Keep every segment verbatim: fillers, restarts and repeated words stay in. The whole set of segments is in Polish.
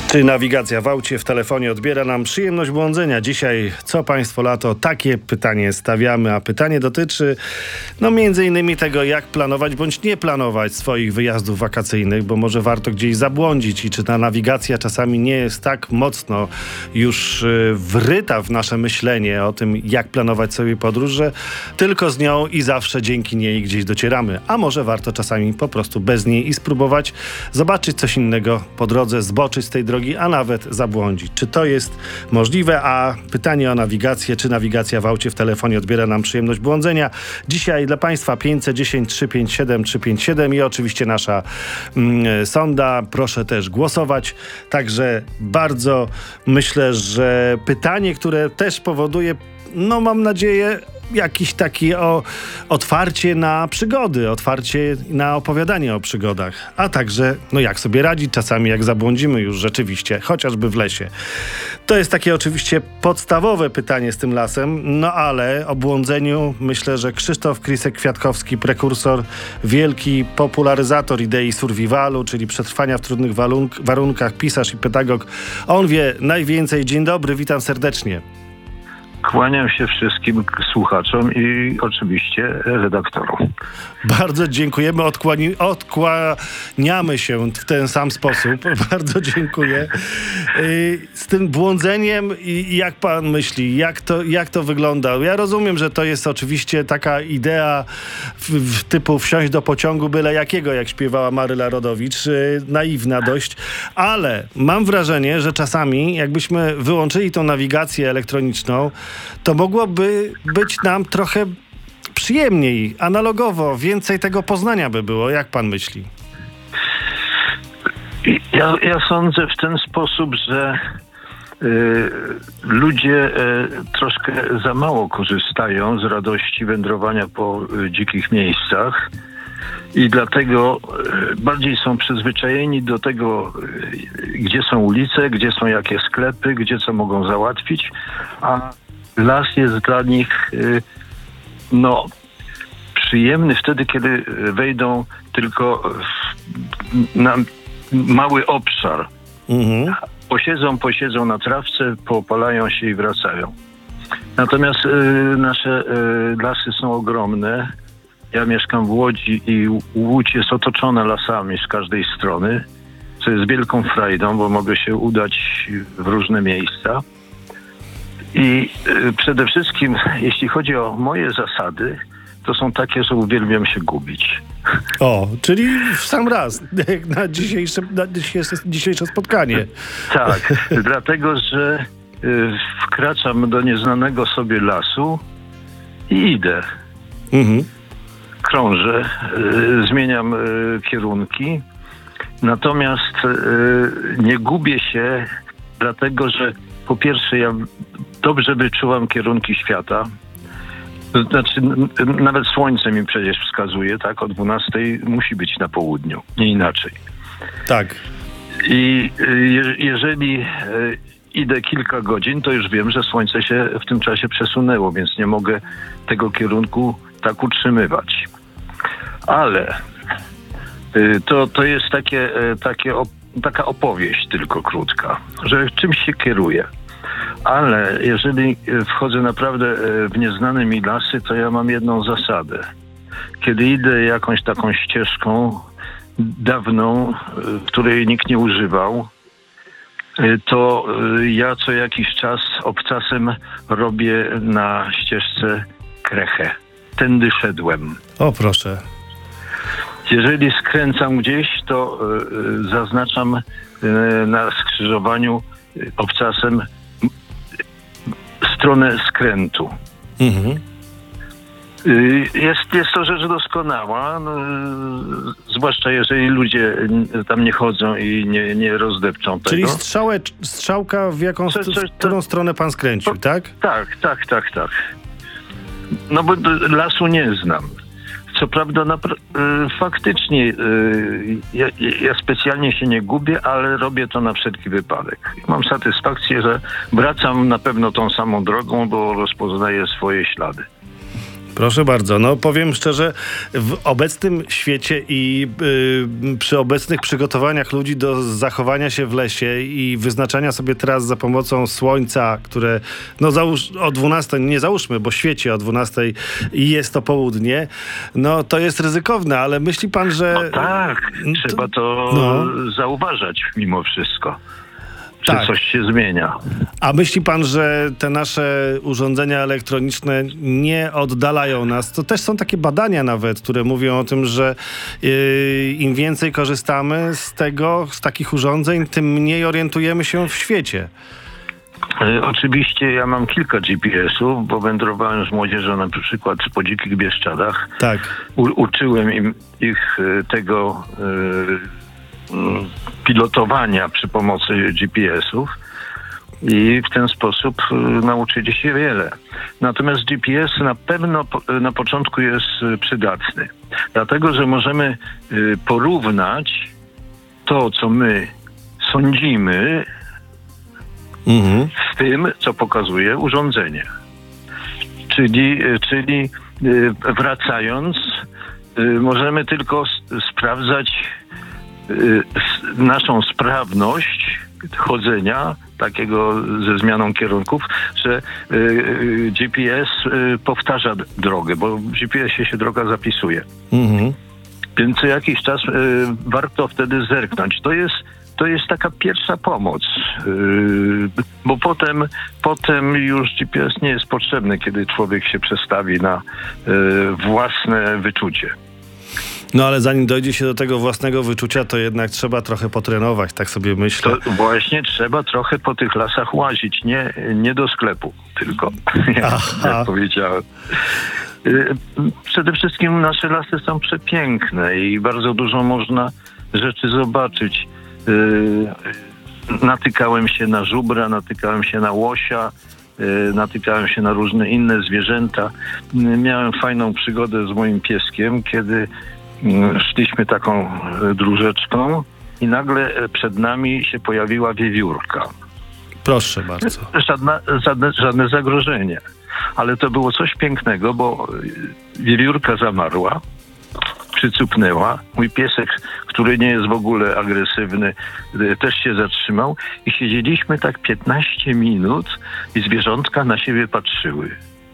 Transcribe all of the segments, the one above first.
Czy nawigacja w aucie, w telefonie odbiera nam przyjemność błądzenia? Dzisiaj co państwo lato? Takie pytanie stawiamy, a pytanie dotyczy no między innymi tego, jak planować bądź nie planować swoich wyjazdów wakacyjnych, bo może warto gdzieś zabłądzić i czy ta nawigacja czasami nie jest tak mocno już y, wryta w nasze myślenie o tym, jak planować sobie podróż, że tylko z nią i zawsze dzięki niej gdzieś docieramy. A może warto czasami po prostu bez niej i spróbować zobaczyć coś innego po drodze, zboczyć z tej drogi, a nawet zabłądzić. Czy to jest możliwe? A pytanie o nawigację, czy nawigacja w aucie, w telefonie odbiera nam przyjemność błądzenia? Dzisiaj dla państwa pięćset dziesięć trzysta pięćdziesiąt siedem trzysta pięćdziesiąt siedem i oczywiście nasza mm, sonda. Proszę też głosować. Także bardzo myślę, że pytanie, które też powoduje, no mam nadzieję, jakiś taki o, otwarcie na przygody, otwarcie na opowiadanie o przygodach, a także no jak sobie radzić czasami, jak zabłądzimy już rzeczywiście, chociażby w lesie. To jest takie oczywiście podstawowe pytanie z tym lasem, no ale o błądzeniu myślę, że Krzysztof Krisek-Kwiatkowski, prekursor, wielki popularyzator idei survivalu, czyli przetrwania w trudnych walunk- warunkach, pisarz i pedagog, on wie najwięcej. Dzień dobry, witam serdecznie. Kłaniam się wszystkim słuchaczom i oczywiście redaktorom. Bardzo dziękujemy, odkłani- odkłaniamy się w ten sam sposób. Bardzo dziękuję. Z tym błądzeniem, i jak pan myśli, jak to, jak to wygląda? Ja rozumiem, że to jest oczywiście taka idea w, w typu wsiąść do pociągu byle jakiego, jak śpiewała Maryla Rodowicz, naiwna dość, ale mam wrażenie, że czasami jakbyśmy wyłączyli tą nawigację elektroniczną, to mogłoby być nam trochę przyjemniej, analogowo, więcej tego poznania by było. Jak pan myśli? Ja, ja sądzę w ten sposób, że y, ludzie y, troszkę za mało korzystają z radości wędrowania po y, dzikich miejscach i dlatego y, bardziej są przyzwyczajeni do tego, y, gdzie są ulice, gdzie są jakie sklepy, gdzie co mogą załatwić, a las jest dla nich y, no przyjemny wtedy, kiedy wejdą tylko w, na mały obszar. Mhm. Posiedzą, posiedzą na trawce, poopalają się i wracają. Natomiast y, nasze y, lasy są ogromne. Ja mieszkam w Łodzi i Łódź jest otoczona lasami z każdej strony, co jest wielką frajdą, bo mogę się udać w różne miejsca. I y, przede wszystkim, jeśli chodzi o moje zasady, to są takie, że uwielbiam się gubić. O, czyli w sam raz na dzisiejsze, na dzisiejsze, dzisiejsze spotkanie. Tak, dlatego, że y, wkraczam do nieznanego sobie lasu i idę. Mhm. Krążę, y, zmieniam y, kierunki, natomiast y, nie gubię się, dlatego, że po pierwsze ja dobrze wyczuwam kierunki świata. Znaczy, n- nawet słońce mi przecież wskazuje, tak? O dwunastej musi być na południu, nie inaczej. Tak. I je- jeżeli e, idę kilka godzin, to już wiem, że słońce się w tym czasie przesunęło, więc nie mogę tego kierunku tak utrzymywać. Ale y, to, to jest takie, e, takie op- taka opowieść tylko krótka, że czymś się kieruję. Ale jeżeli wchodzę naprawdę w nieznane mi lasy, to ja mam jedną zasadę. Kiedy idę jakąś taką ścieżką dawną, której nikt nie używał, to ja co jakiś czas obcasem robię na ścieżce krechę. Tędy szedłem. O, proszę. Jeżeli skręcam gdzieś, to zaznaczam na skrzyżowaniu obcasem stronę skrętu. Mhm. Jest, jest to rzecz doskonała, no, zwłaszcza jeżeli ludzie tam nie chodzą i nie, nie rozdepczą tego. Czyli strzałę, strzałka w jaką co, co, w którą stronę pan skręcił, tak? Tak, tak, tak, tak. No bo lasu nie znam. Co prawda napra- y, faktycznie y, ja, ja specjalnie się nie gubię, ale robię to na wszelki wypadek. Mam satysfakcję, że wracam na pewno tą samą drogą, bo rozpoznaję swoje ślady. Proszę bardzo. No powiem szczerze, w obecnym świecie i yy, przy obecnych przygotowaniach ludzi do zachowania się w lesie i wyznaczania sobie tras za pomocą słońca, które no załóż o dwunastej, nie załóżmy, bo świeci o dwunastej i jest to południe, no to jest ryzykowne, ale myśli pan, że... No tak, trzeba to no. zauważać mimo wszystko. Czy Tak. coś się zmienia. A myśli pan, że te nasze urządzenia elektroniczne nie oddalają nas? To też są takie badania nawet, które mówią o tym, że yy, im więcej korzystamy z tego, z takich urządzeń, tym mniej orientujemy się w świecie. E, Oczywiście ja mam kilka G P S-ów, bo wędrowałem z młodzieżą na przykład po dzikich Bieszczadach. Tak. U, uczyłem im ich e, tego e, m, pilotowania przy pomocy G P S-ów i w ten sposób e, nauczyli się wiele. Natomiast G P S na pewno po, na początku jest e, przydatny, dlatego że możemy e, porównać to, co my sądzimy, Mhm. z tym, co pokazuje urządzenie. Czyli, czyli y, wracając, y, możemy tylko s- sprawdzać y, s- naszą sprawność chodzenia, takiego ze zmianą kierunków, że y, y, G P S y, powtarza d- drogę, bo w G P S-ie się droga zapisuje. Mhm. Więc co jakiś czas y, warto wtedy zerknąć. To jest To jest taka pierwsza pomoc, yy, bo potem, potem już G P S nie jest potrzebny, kiedy człowiek się przestawi na yy, własne wyczucie. No ale zanim dojdzie się do tego własnego wyczucia, to jednak trzeba trochę potrenować, tak sobie myślę. To właśnie trzeba trochę po tych lasach łazić, nie, nie do sklepu tylko, jak, jak powiedziałem. Yy, przede wszystkim nasze lasy są przepiękne i bardzo dużo można rzeczy zobaczyć. Yy, natykałem się na żubra, natykałem się na łosia, yy, natykałem się na różne inne zwierzęta. Yy, miałem fajną przygodę z moim pieskiem, kiedy yy, szliśmy taką yy, dróżeczką i nagle yy, przed nami się pojawiła wiewiórka. Proszę bardzo. Żadna, żadne, żadne zagrożenie. Ale to było coś pięknego, bo yy, wiewiórka zamarła, przycupnęła. Mój piesek, który nie jest w ogóle agresywny, też się zatrzymał i siedzieliśmy tak piętnaście minut i zwierzątka na siebie patrzyły.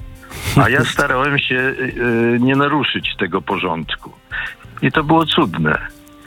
A ja starałem się y, nie naruszyć tego porządku. I to było cudne.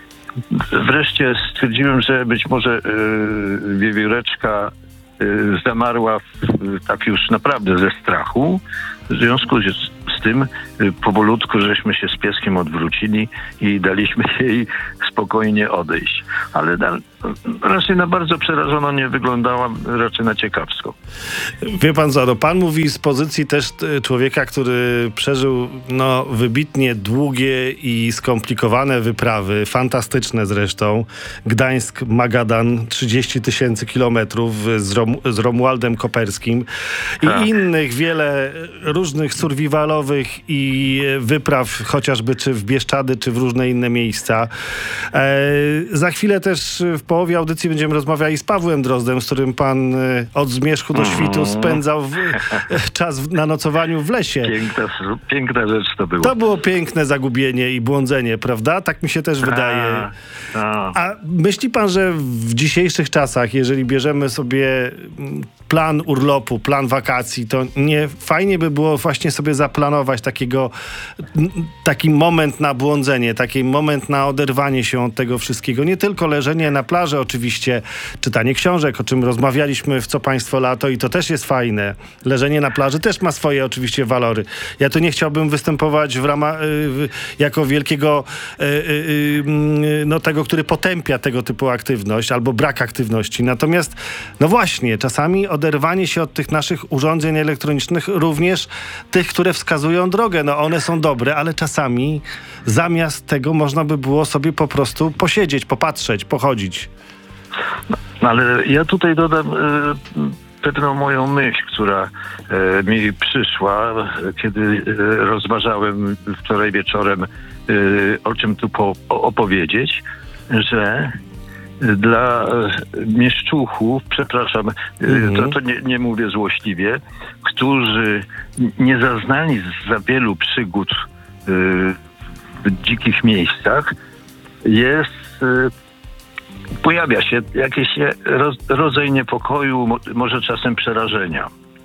Wreszcie stwierdziłem, że być może y, wiewióreczka y, zamarła w, tak już naprawdę ze strachu. W związku z, z tym y, powolutku żeśmy się z pieskiem odwrócili i daliśmy jej spokojnie odejść. Ale da, raczej na bardzo przerażoną nie wyglądała, raczej na ciekawską. Wie pan co, no pan mówi z pozycji też t- człowieka, który przeżył no, wybitnie długie i skomplikowane wyprawy, fantastyczne zresztą. Gdańsk, Magadan, trzydzieści tysięcy kilometrów z, Rom- z Romualdem Koperskim i Tak. innych wiele różnych survivalowych i wypraw, chociażby czy w Bieszczady, czy w różne inne miejsca. E, za chwilę też w połowie audycji będziemy rozmawiali z Pawłem Drozdem, z którym pan e, od zmierzchu do świtu spędzał w, czas w, na nocowaniu w lesie. Piękna, piękna rzecz to było. To było piękne zagubienie i błądzenie, prawda? Tak mi się też wydaje. A, a. A myśli pan, że w dzisiejszych czasach, jeżeli bierzemy sobie plan urlopu, plan wakacji, to nie fajnie by było właśnie sobie zaplanować takiego, taki moment na błądzenie, taki moment na oderwanie się od tego wszystkiego. Nie tylko leżenie na plaży oczywiście, czytanie książek, o czym rozmawialiśmy w Co Państwo Lato i to też jest fajne. Leżenie na plaży też ma swoje oczywiście walory. Ja tu nie chciałbym występować w ramach, y, jako wielkiego y, y, y, no tego, który potępia tego typu aktywność albo brak aktywności. Natomiast no właśnie, czasami oderwanie się od tych naszych urządzeń elektronicznych, również tych, które wskazują drogę. No one są dobre, ale czasami zamiast tego można by było sobie po prostu posiedzieć, popatrzeć, pochodzić. No, ale ja tutaj dodam y, pewną moją myśl, która y, mi przyszła, kiedy y, rozważałem wczoraj wieczorem, y, o czym tu po, o, opowiedzieć, że dla mieszczuchów, przepraszam, Mhm. to, to nie, nie mówię złośliwie, którzy nie zaznali za wielu przygód w dzikich miejscach, jest, pojawia się jakiś roz, rodzaj niepokoju, może czasem przerażenia.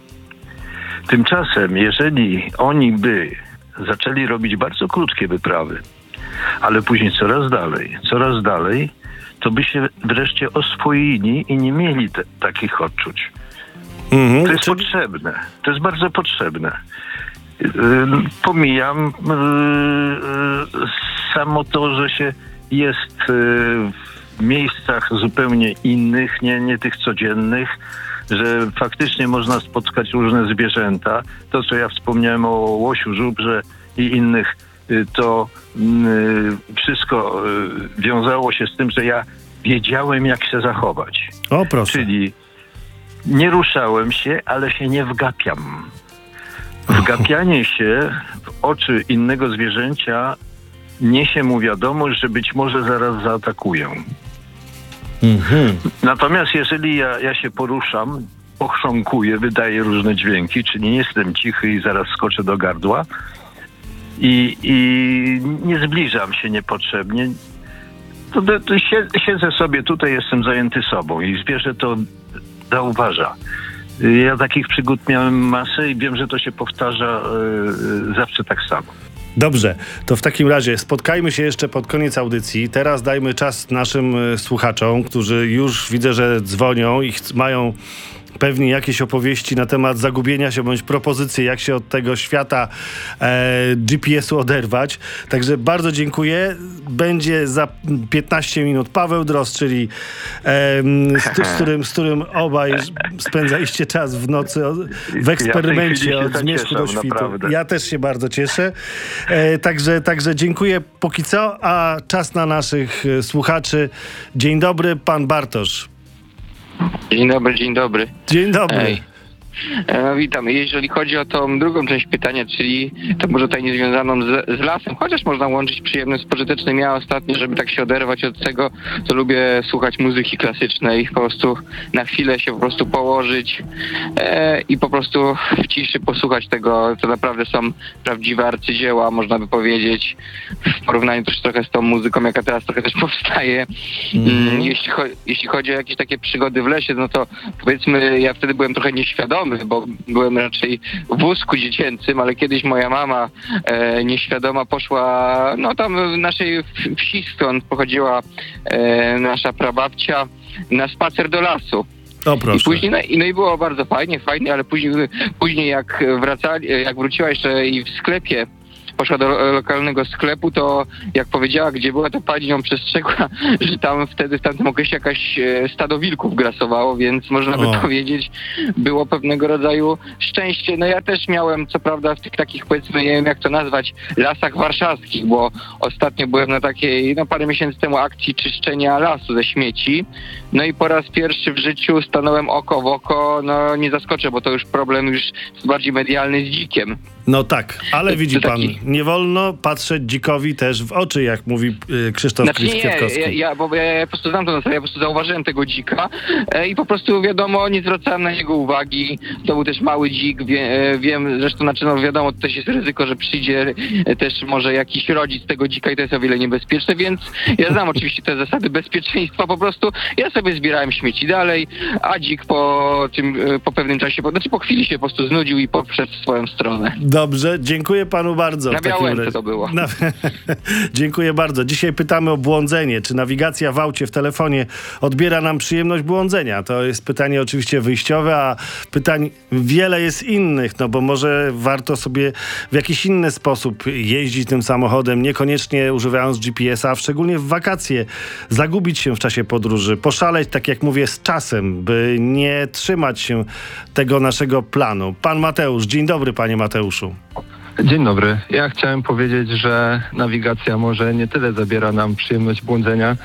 Tymczasem, jeżeli oni by zaczęli robić bardzo krótkie wyprawy, ale później coraz dalej, coraz dalej, to by się wreszcie oswoili i nie mieli te, takich odczuć. Mhm. To jest Czy- potrzebne. To jest bardzo potrzebne. Yy, Pomijam yy, yy, samo to, że się jest yy, w miejscach zupełnie innych, nie, nie tych codziennych, że faktycznie można spotkać różne zwierzęta. To, co ja wspomniałem o łosiu, żubrze i innych, yy, to yy, wszystko yy, wiązało się z tym, że ja wiedziałem, jak się zachować. O, proszę. Czyli nie ruszałem się, ale się nie wgapiam. Wgapianie się w oczy innego zwierzęcia niesie mu wiadomość, że być może zaraz zaatakuję. Mhm. Natomiast jeżeli ja, ja się poruszam, pochrząkuję, wydaję różne dźwięki, czyli nie jestem cichy i zaraz skoczę do gardła i, i nie zbliżam się niepotrzebnie, to, to, to siedzę sobie tutaj, jestem zajęty sobą i zwierzę to zauważa. Ja takich przygód miałem masę i wiem, że to się powtarza yy, zawsze tak samo. Dobrze, to w takim razie spotkajmy się jeszcze pod koniec audycji. Teraz dajmy czas naszym y, słuchaczom, którzy już widzę, że dzwonią i ch- mają pewnie jakieś opowieści na temat zagubienia się bądź propozycje, jak się od tego świata e, G P S u oderwać. Także bardzo dziękuję. Będzie za piętnaście minut Paweł Drozd, czyli e, z, z, którym, z którym obaj spędzaliście czas w nocy o, w eksperymencie Ja w tej chwili się od zmierzchu do zacieszam, świtu. naprawdę. Ja też się bardzo cieszę. E, także, także dziękuję póki co, a czas na naszych e, słuchaczy. Dzień dobry, pan Bartosz. Dzień dobry, dzień dobry. Dzień dobry. Ej. E, No, witam. Jeżeli chodzi o tą drugą część pytania, czyli to może tutaj niezwiązaną z, z lasem, chociaż można łączyć przyjemne z pożytecznym. Ja ostatnio, żeby tak się oderwać od tego, to lubię słuchać muzyki klasycznej, po prostu na chwilę się po prostu położyć e, i po prostu w ciszy posłuchać tego. To naprawdę są prawdziwe arcydzieła, można by powiedzieć, w porównaniu też trochę z tą muzyką, jaka teraz trochę też powstaje. Mm, jeśli, cho- jeśli chodzi o jakieś takie przygody w lesie, no to powiedzmy, ja wtedy byłem trochę nieświadomy, bo byłem raczej w wózku dziecięcym, ale kiedyś moja mama e, nieświadoma poszła, no tam w naszej wsi, skąd pochodziła e, nasza prababcia, na spacer do lasu. O I proszę. później, no, i- no i było bardzo fajnie, fajnie, ale później, później jak wracali, jak wróciła jeszcze i w sklepie, poszła do lo- lokalnego sklepu, to jak powiedziała, gdzie była, to pani ją przestrzegła, że tam wtedy w tamtym okresie jakaś e, stado wilków grasowało, więc można by O. powiedzieć, było pewnego rodzaju szczęście. No ja też miałem, co prawda, w tych takich, powiedzmy, nie wiem jak to nazwać, lasach warszawskich, bo ostatnio byłem na takiej, no parę miesięcy temu, akcji czyszczenia lasu ze śmieci. No i po raz pierwszy w życiu stanąłem oko w oko, no nie zaskoczę, bo to już problem już jest bardziej medialny z dzikiem. No tak, ale To- widzi to pan, taki- nie wolno patrzeć dzikowi też w oczy, jak mówi y, Krzysztof Znaczy nie, Kwiatkowski. ja, ja, bo ja, ja po prostu znam to na serio, ja po prostu zauważyłem tego dzika e, i po prostu wiadomo, nie zwracałem na niego uwagi. To był też mały dzik, wie, e, wiem, zresztą znaczy no wiadomo, to też jest ryzyko, że przyjdzie e, też może jakiś rodzic tego dzika i to jest o wiele niebezpieczne, więc ja znam oczywiście te zasady bezpieczeństwa, po prostu ja sobie zbierałem śmieci dalej, a dzik po tym, e, po pewnym czasie, po, znaczy po chwili się po prostu znudził i poszedł w swoją stronę. Dobrze, dziękuję panu bardzo. Na w takim Białęce razie. to było. Na... Dziękuję bardzo. Dzisiaj pytamy o błądzenie. Czy nawigacja w aucie, w telefonie odbiera nam przyjemność błądzenia? To jest pytanie oczywiście wyjściowe, a pytań wiele jest innych, no bo może warto sobie w jakiś inny sposób jeździć tym samochodem, niekoniecznie używając G P S a, szczególnie w wakacje, zagubić się w czasie podróży, poszaleć, tak jak mówię, z czasem, by nie trzymać się tego naszego planu. Pan Mateusz, dzień dobry panie Mateuszu. Dzień dobry. Ja chciałem powiedzieć, że nawigacja może nie tyle zabiera nam przyjemność błądzenia,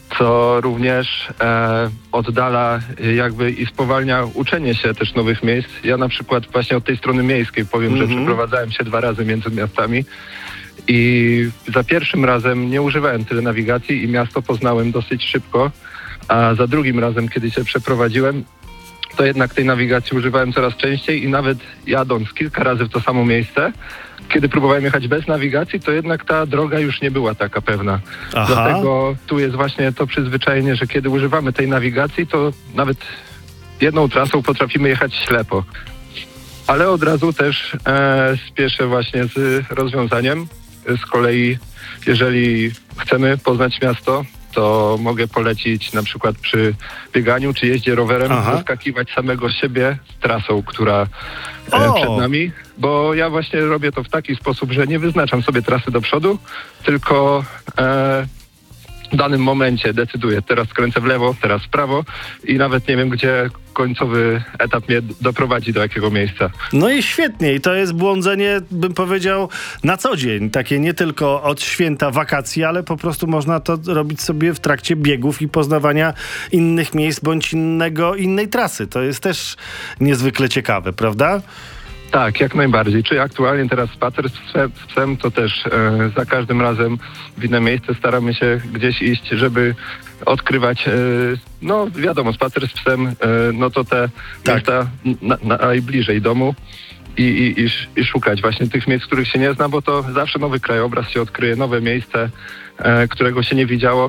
co również e, oddala jakby i spowalnia uczenie się też nowych miejsc. Ja na przykład właśnie od tej strony miejskiej powiem, Mhm. że przeprowadzałem się dwa razy między miastami i za pierwszym razem nie używałem tyle nawigacji i miasto poznałem dosyć szybko, a za drugim razem, kiedy się przeprowadziłem, to jednak tej nawigacji używałem coraz częściej i nawet jadąc kilka razy w to samo miejsce, kiedy próbowałem jechać bez nawigacji, to jednak ta droga już nie była taka pewna. Aha. Dlatego tu jest właśnie to przyzwyczajenie, że kiedy używamy tej nawigacji, to nawet jedną trasą potrafimy jechać ślepo. Ale od razu też e, spieszę właśnie z rozwiązaniem. Z kolei, jeżeli chcemy poznać miasto, to mogę polecić na przykład przy bieganiu czy jeździe rowerem Aha. zaskakiwać samego siebie z trasą, która e, O! przed nami, bo ja właśnie robię to w taki sposób, że nie wyznaczam sobie trasy do przodu, tylko e, w danym momencie decyduję, teraz skręcę w lewo, teraz w prawo i nawet nie wiem, gdzie końcowy etap mnie doprowadzi do jakiego miejsca. No i świetnie. I to jest błądzenie, bym powiedział, na co dzień. Takie nie tylko od święta wakacji, ale po prostu można to robić sobie w trakcie biegów i poznawania innych miejsc bądź innego, innej trasy. To jest też niezwykle ciekawe, prawda? Tak, jak najbardziej. Czy aktualnie teraz spacer z psem, z psem to też e, za każdym razem w inne miejsce staramy się gdzieś iść, żeby odkrywać, e, no wiadomo, spacer z psem, e, no to te Tak. miejsca na, na, najbliżej domu i, i, i, sz- i szukać właśnie tych miejsc, których się nie zna, bo to zawsze nowy krajobraz się odkryje, nowe miejsce, e, którego się nie widziało.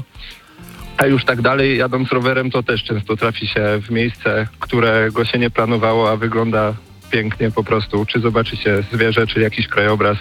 A już tak dalej, jadąc rowerem, to też często trafi się w miejsce, którego się nie planowało, a wygląda pięknie po prostu, czy zobaczy się zwierzę, czy jakiś krajobraz.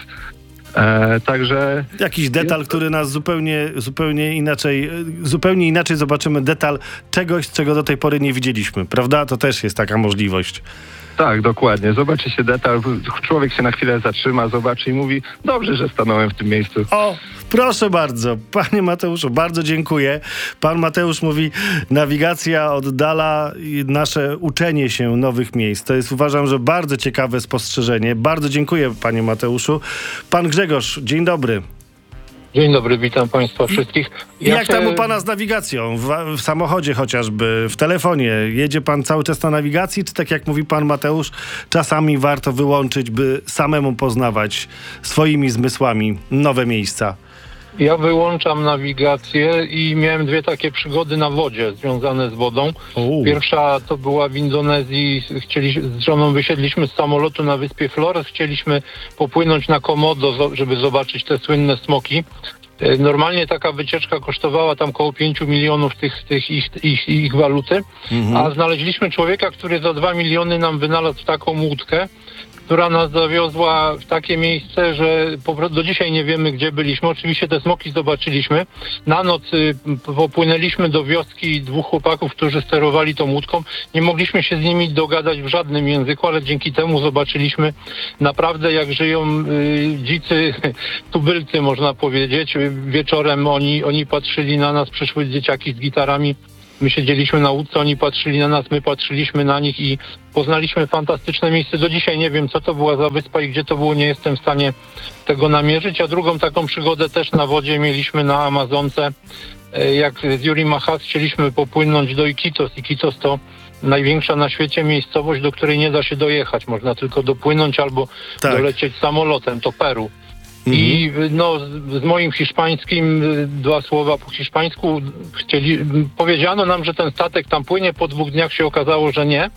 E, także Jakiś detal, Jest- który nas zupełnie, zupełnie inaczej, zupełnie inaczej zobaczymy detal czegoś, czego do tej pory nie widzieliśmy, prawda? To też jest taka możliwość. tak, dokładnie. Zobaczy się detal, człowiek się na chwilę zatrzyma, zobaczy i mówi, dobrze, że stanąłem w tym miejscu. O, proszę bardzo, panie Mateuszu, bardzo dziękuję. Pan Mateusz mówi, nawigacja oddala nasze uczenie się nowych miejsc. To jest, uważam, że bardzo ciekawe spostrzeżenie. Bardzo dziękuję, panie Mateuszu. Pan Grzegorz, dzień dobry. Dzień dobry, witam Państwa wszystkich. Ja Jak się- tam u pana z nawigacją? W, w samochodzie chociażby, w telefonie. Jedzie pan cały czas na nawigacji, czy tak jak mówi pan Mateusz, czasami warto wyłączyć, by samemu poznawać swoimi zmysłami nowe miejsca? Ja wyłączam nawigację i miałem dwie takie przygody na wodzie związane z wodą. U. Pierwsza to była w Indonezji. Chcieli, z żoną wysiedliśmy z samolotu na wyspie Flores. Chcieliśmy popłynąć na Komodo, zo- żeby zobaczyć te słynne smoki. E, Normalnie taka wycieczka kosztowała tam około pięciu milionów tych, tych ich, ich, ich waluty, a znaleźliśmy człowieka, który za dwa miliony nam wynalazł taką łódkę, która nas zawiozła w takie miejsce, że po, pro- do dzisiaj nie wiemy, gdzie byliśmy. Oczywiście te smoki zobaczyliśmy. Na noc y, p- popłynęliśmy do wioski dwóch chłopaków, którzy sterowali tą łódką. Nie mogliśmy się z nimi dogadać w żadnym języku, ale dzięki temu zobaczyliśmy naprawdę, jak żyją y, dzicy tubylcy, można powiedzieć. Wieczorem oni, oni patrzyli na nas, przyszły dzieciaki z gitarami. My siedzieliśmy na łódce, oni patrzyli na nas, my patrzyliśmy na nich i poznaliśmy fantastyczne miejsce. Do dzisiaj nie wiem, co to była za wyspa i gdzie to było, nie jestem w stanie tego namierzyć. A drugą taką przygodę też na wodzie mieliśmy na Amazonce. E, Jak z Yuri Mahas chcieliśmy popłynąć do Iquitos. Iquitos to największa na świecie miejscowość, do której nie da się dojechać. Można tylko dopłynąć albo Tak. dolecieć samolotem, to Peru. I no, z, z moim hiszpańskim, y, dwa słowa po hiszpańsku, chcieli, powiedziano nam, że ten statek tam płynie, po dwóch dniach się okazało, że nie,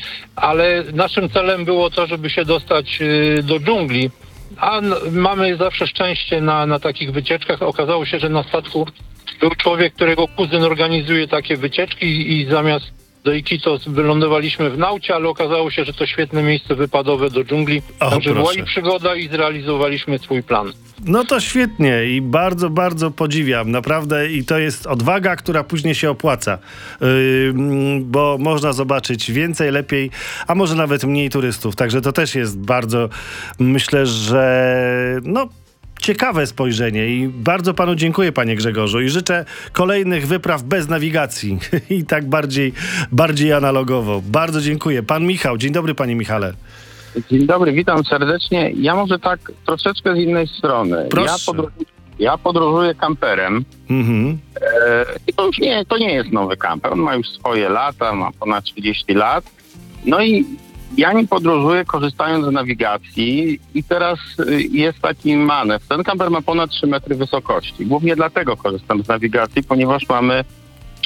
ale naszym celem było to, żeby się dostać y, do dżungli, a n- mamy zawsze szczęście na, na takich wycieczkach. Okazało się, że na statku był człowiek, którego kuzyn organizuje takie wycieczki i, i zamiast do Iquitos wylądowaliśmy w Naucie, ale okazało się, że to świetne miejsce wypadowe do dżungli. O, Także była proszę. i przygoda i zrealizowaliśmy swój plan. No to świetnie i bardzo, bardzo podziwiam. Naprawdę i to jest odwaga, która później się opłaca. Yy, mm, bo można zobaczyć więcej, lepiej, a może nawet mniej turystów. Także to też jest bardzo, myślę, że no ciekawe spojrzenie i bardzo panu dziękuję, panie Grzegorzu, i życzę kolejnych wypraw bez nawigacji i tak bardziej, bardziej analogowo. Bardzo dziękuję. Pan Michał, dzień dobry, panie Michale. Dzień dobry, witam serdecznie. Ja może tak troszeczkę z innej strony. Proszę. Ja, podróżuję, ja podróżuję kamperem Mhm. e, i to już nie, to nie jest nowy kamper. On ma już swoje lata, ma ponad trzydzieści lat. No i ja nim podróżuję korzystając z nawigacji i teraz y, jest taki manewr. Ten kamper ma ponad trzy metry wysokości. Głównie dlatego korzystam z nawigacji, ponieważ mamy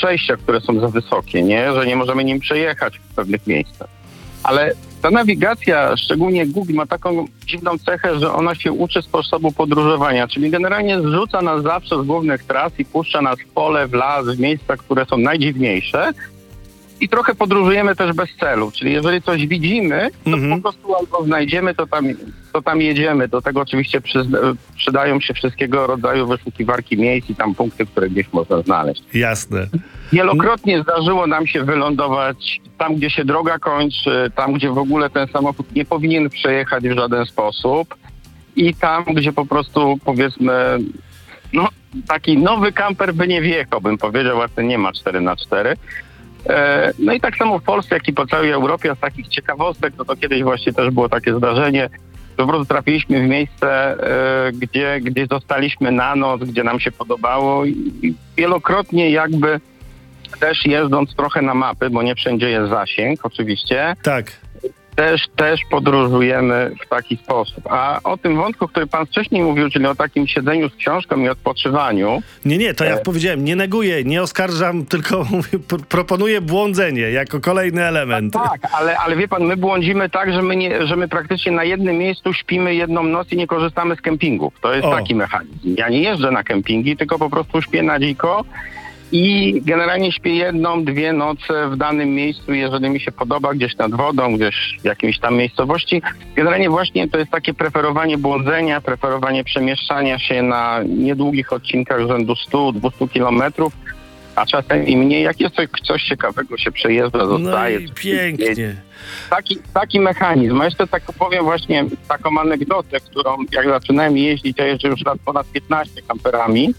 przejścia, które są za wysokie, nie? Że nie możemy nim przejechać w pewnych miejscach. Ale ta nawigacja, szczególnie Google, ma taką dziwną cechę, że ona się uczy sposobu podróżowania, czyli generalnie zrzuca nas zawsze z głównych tras i puszcza nas w pole, w las, w miejsca, które są najdziwniejsze. I trochę podróżujemy też bez celu, czyli jeżeli coś widzimy, to Mhm. po prostu albo znajdziemy, to tam, to tam jedziemy. Do tego oczywiście przyzna, przydają się wszystkiego rodzaju wyszukiwarki miejsc i tam punkty, które gdzieś można znaleźć. Jasne. Wielokrotnie zdarzyło nam się wylądować tam, gdzie się droga kończy, tam, gdzie w ogóle ten samochód nie powinien przejechać w żaden sposób i tam, gdzie po prostu, powiedzmy, no, taki nowy kamper by nie wjechał, bym powiedział, a ten nie ma cztery na cztery. E, No i tak samo w Polsce, jak i po całej Europie, z takich ciekawostek, no to kiedyś właśnie też było takie zdarzenie, że po prostu trafiliśmy w miejsce, e, gdzie, gdzie zostaliśmy na noc, gdzie nam się podobało i i wielokrotnie jakby też jeżdżąc trochę na mapy, bo nie wszędzie jest zasięg oczywiście, Tak. też, też podróżujemy w taki sposób. A o tym wątku, który pan wcześniej mówił, czyli o takim siedzeniu z książką i odpoczywaniu. Nie, nie, to ja E. powiedziałem, nie neguję, nie oskarżam, tylko mówię, pr- proponuję błądzenie jako kolejny element. Tak, ale, ale wie pan, my błądzimy tak, że my, nie, że my praktycznie na jednym miejscu śpimy jedną noc i nie korzystamy z kempingów. To jest O. taki mechanizm. Ja nie jeżdżę na kempingi, tylko po prostu śpię na dziko i generalnie śpię jedną, dwie noce w danym miejscu, jeżeli mi się podoba, gdzieś nad wodą, gdzieś w jakiejś tam miejscowości. Generalnie właśnie to jest takie preferowanie błądzenia, preferowanie przemieszczania się na niedługich odcinkach rzędu stu do dwustu kilometrów, a czasem i mniej. Jak jest coś, coś ciekawego, się przejeżdża, No zostaje. i coś pięknie. Taki, taki mechanizm. A jeszcze tak powiem właśnie taką anegdotę, którą jak zaczynałem jeździć, ja jeżdżę już lat ponad piętnaście kamperami.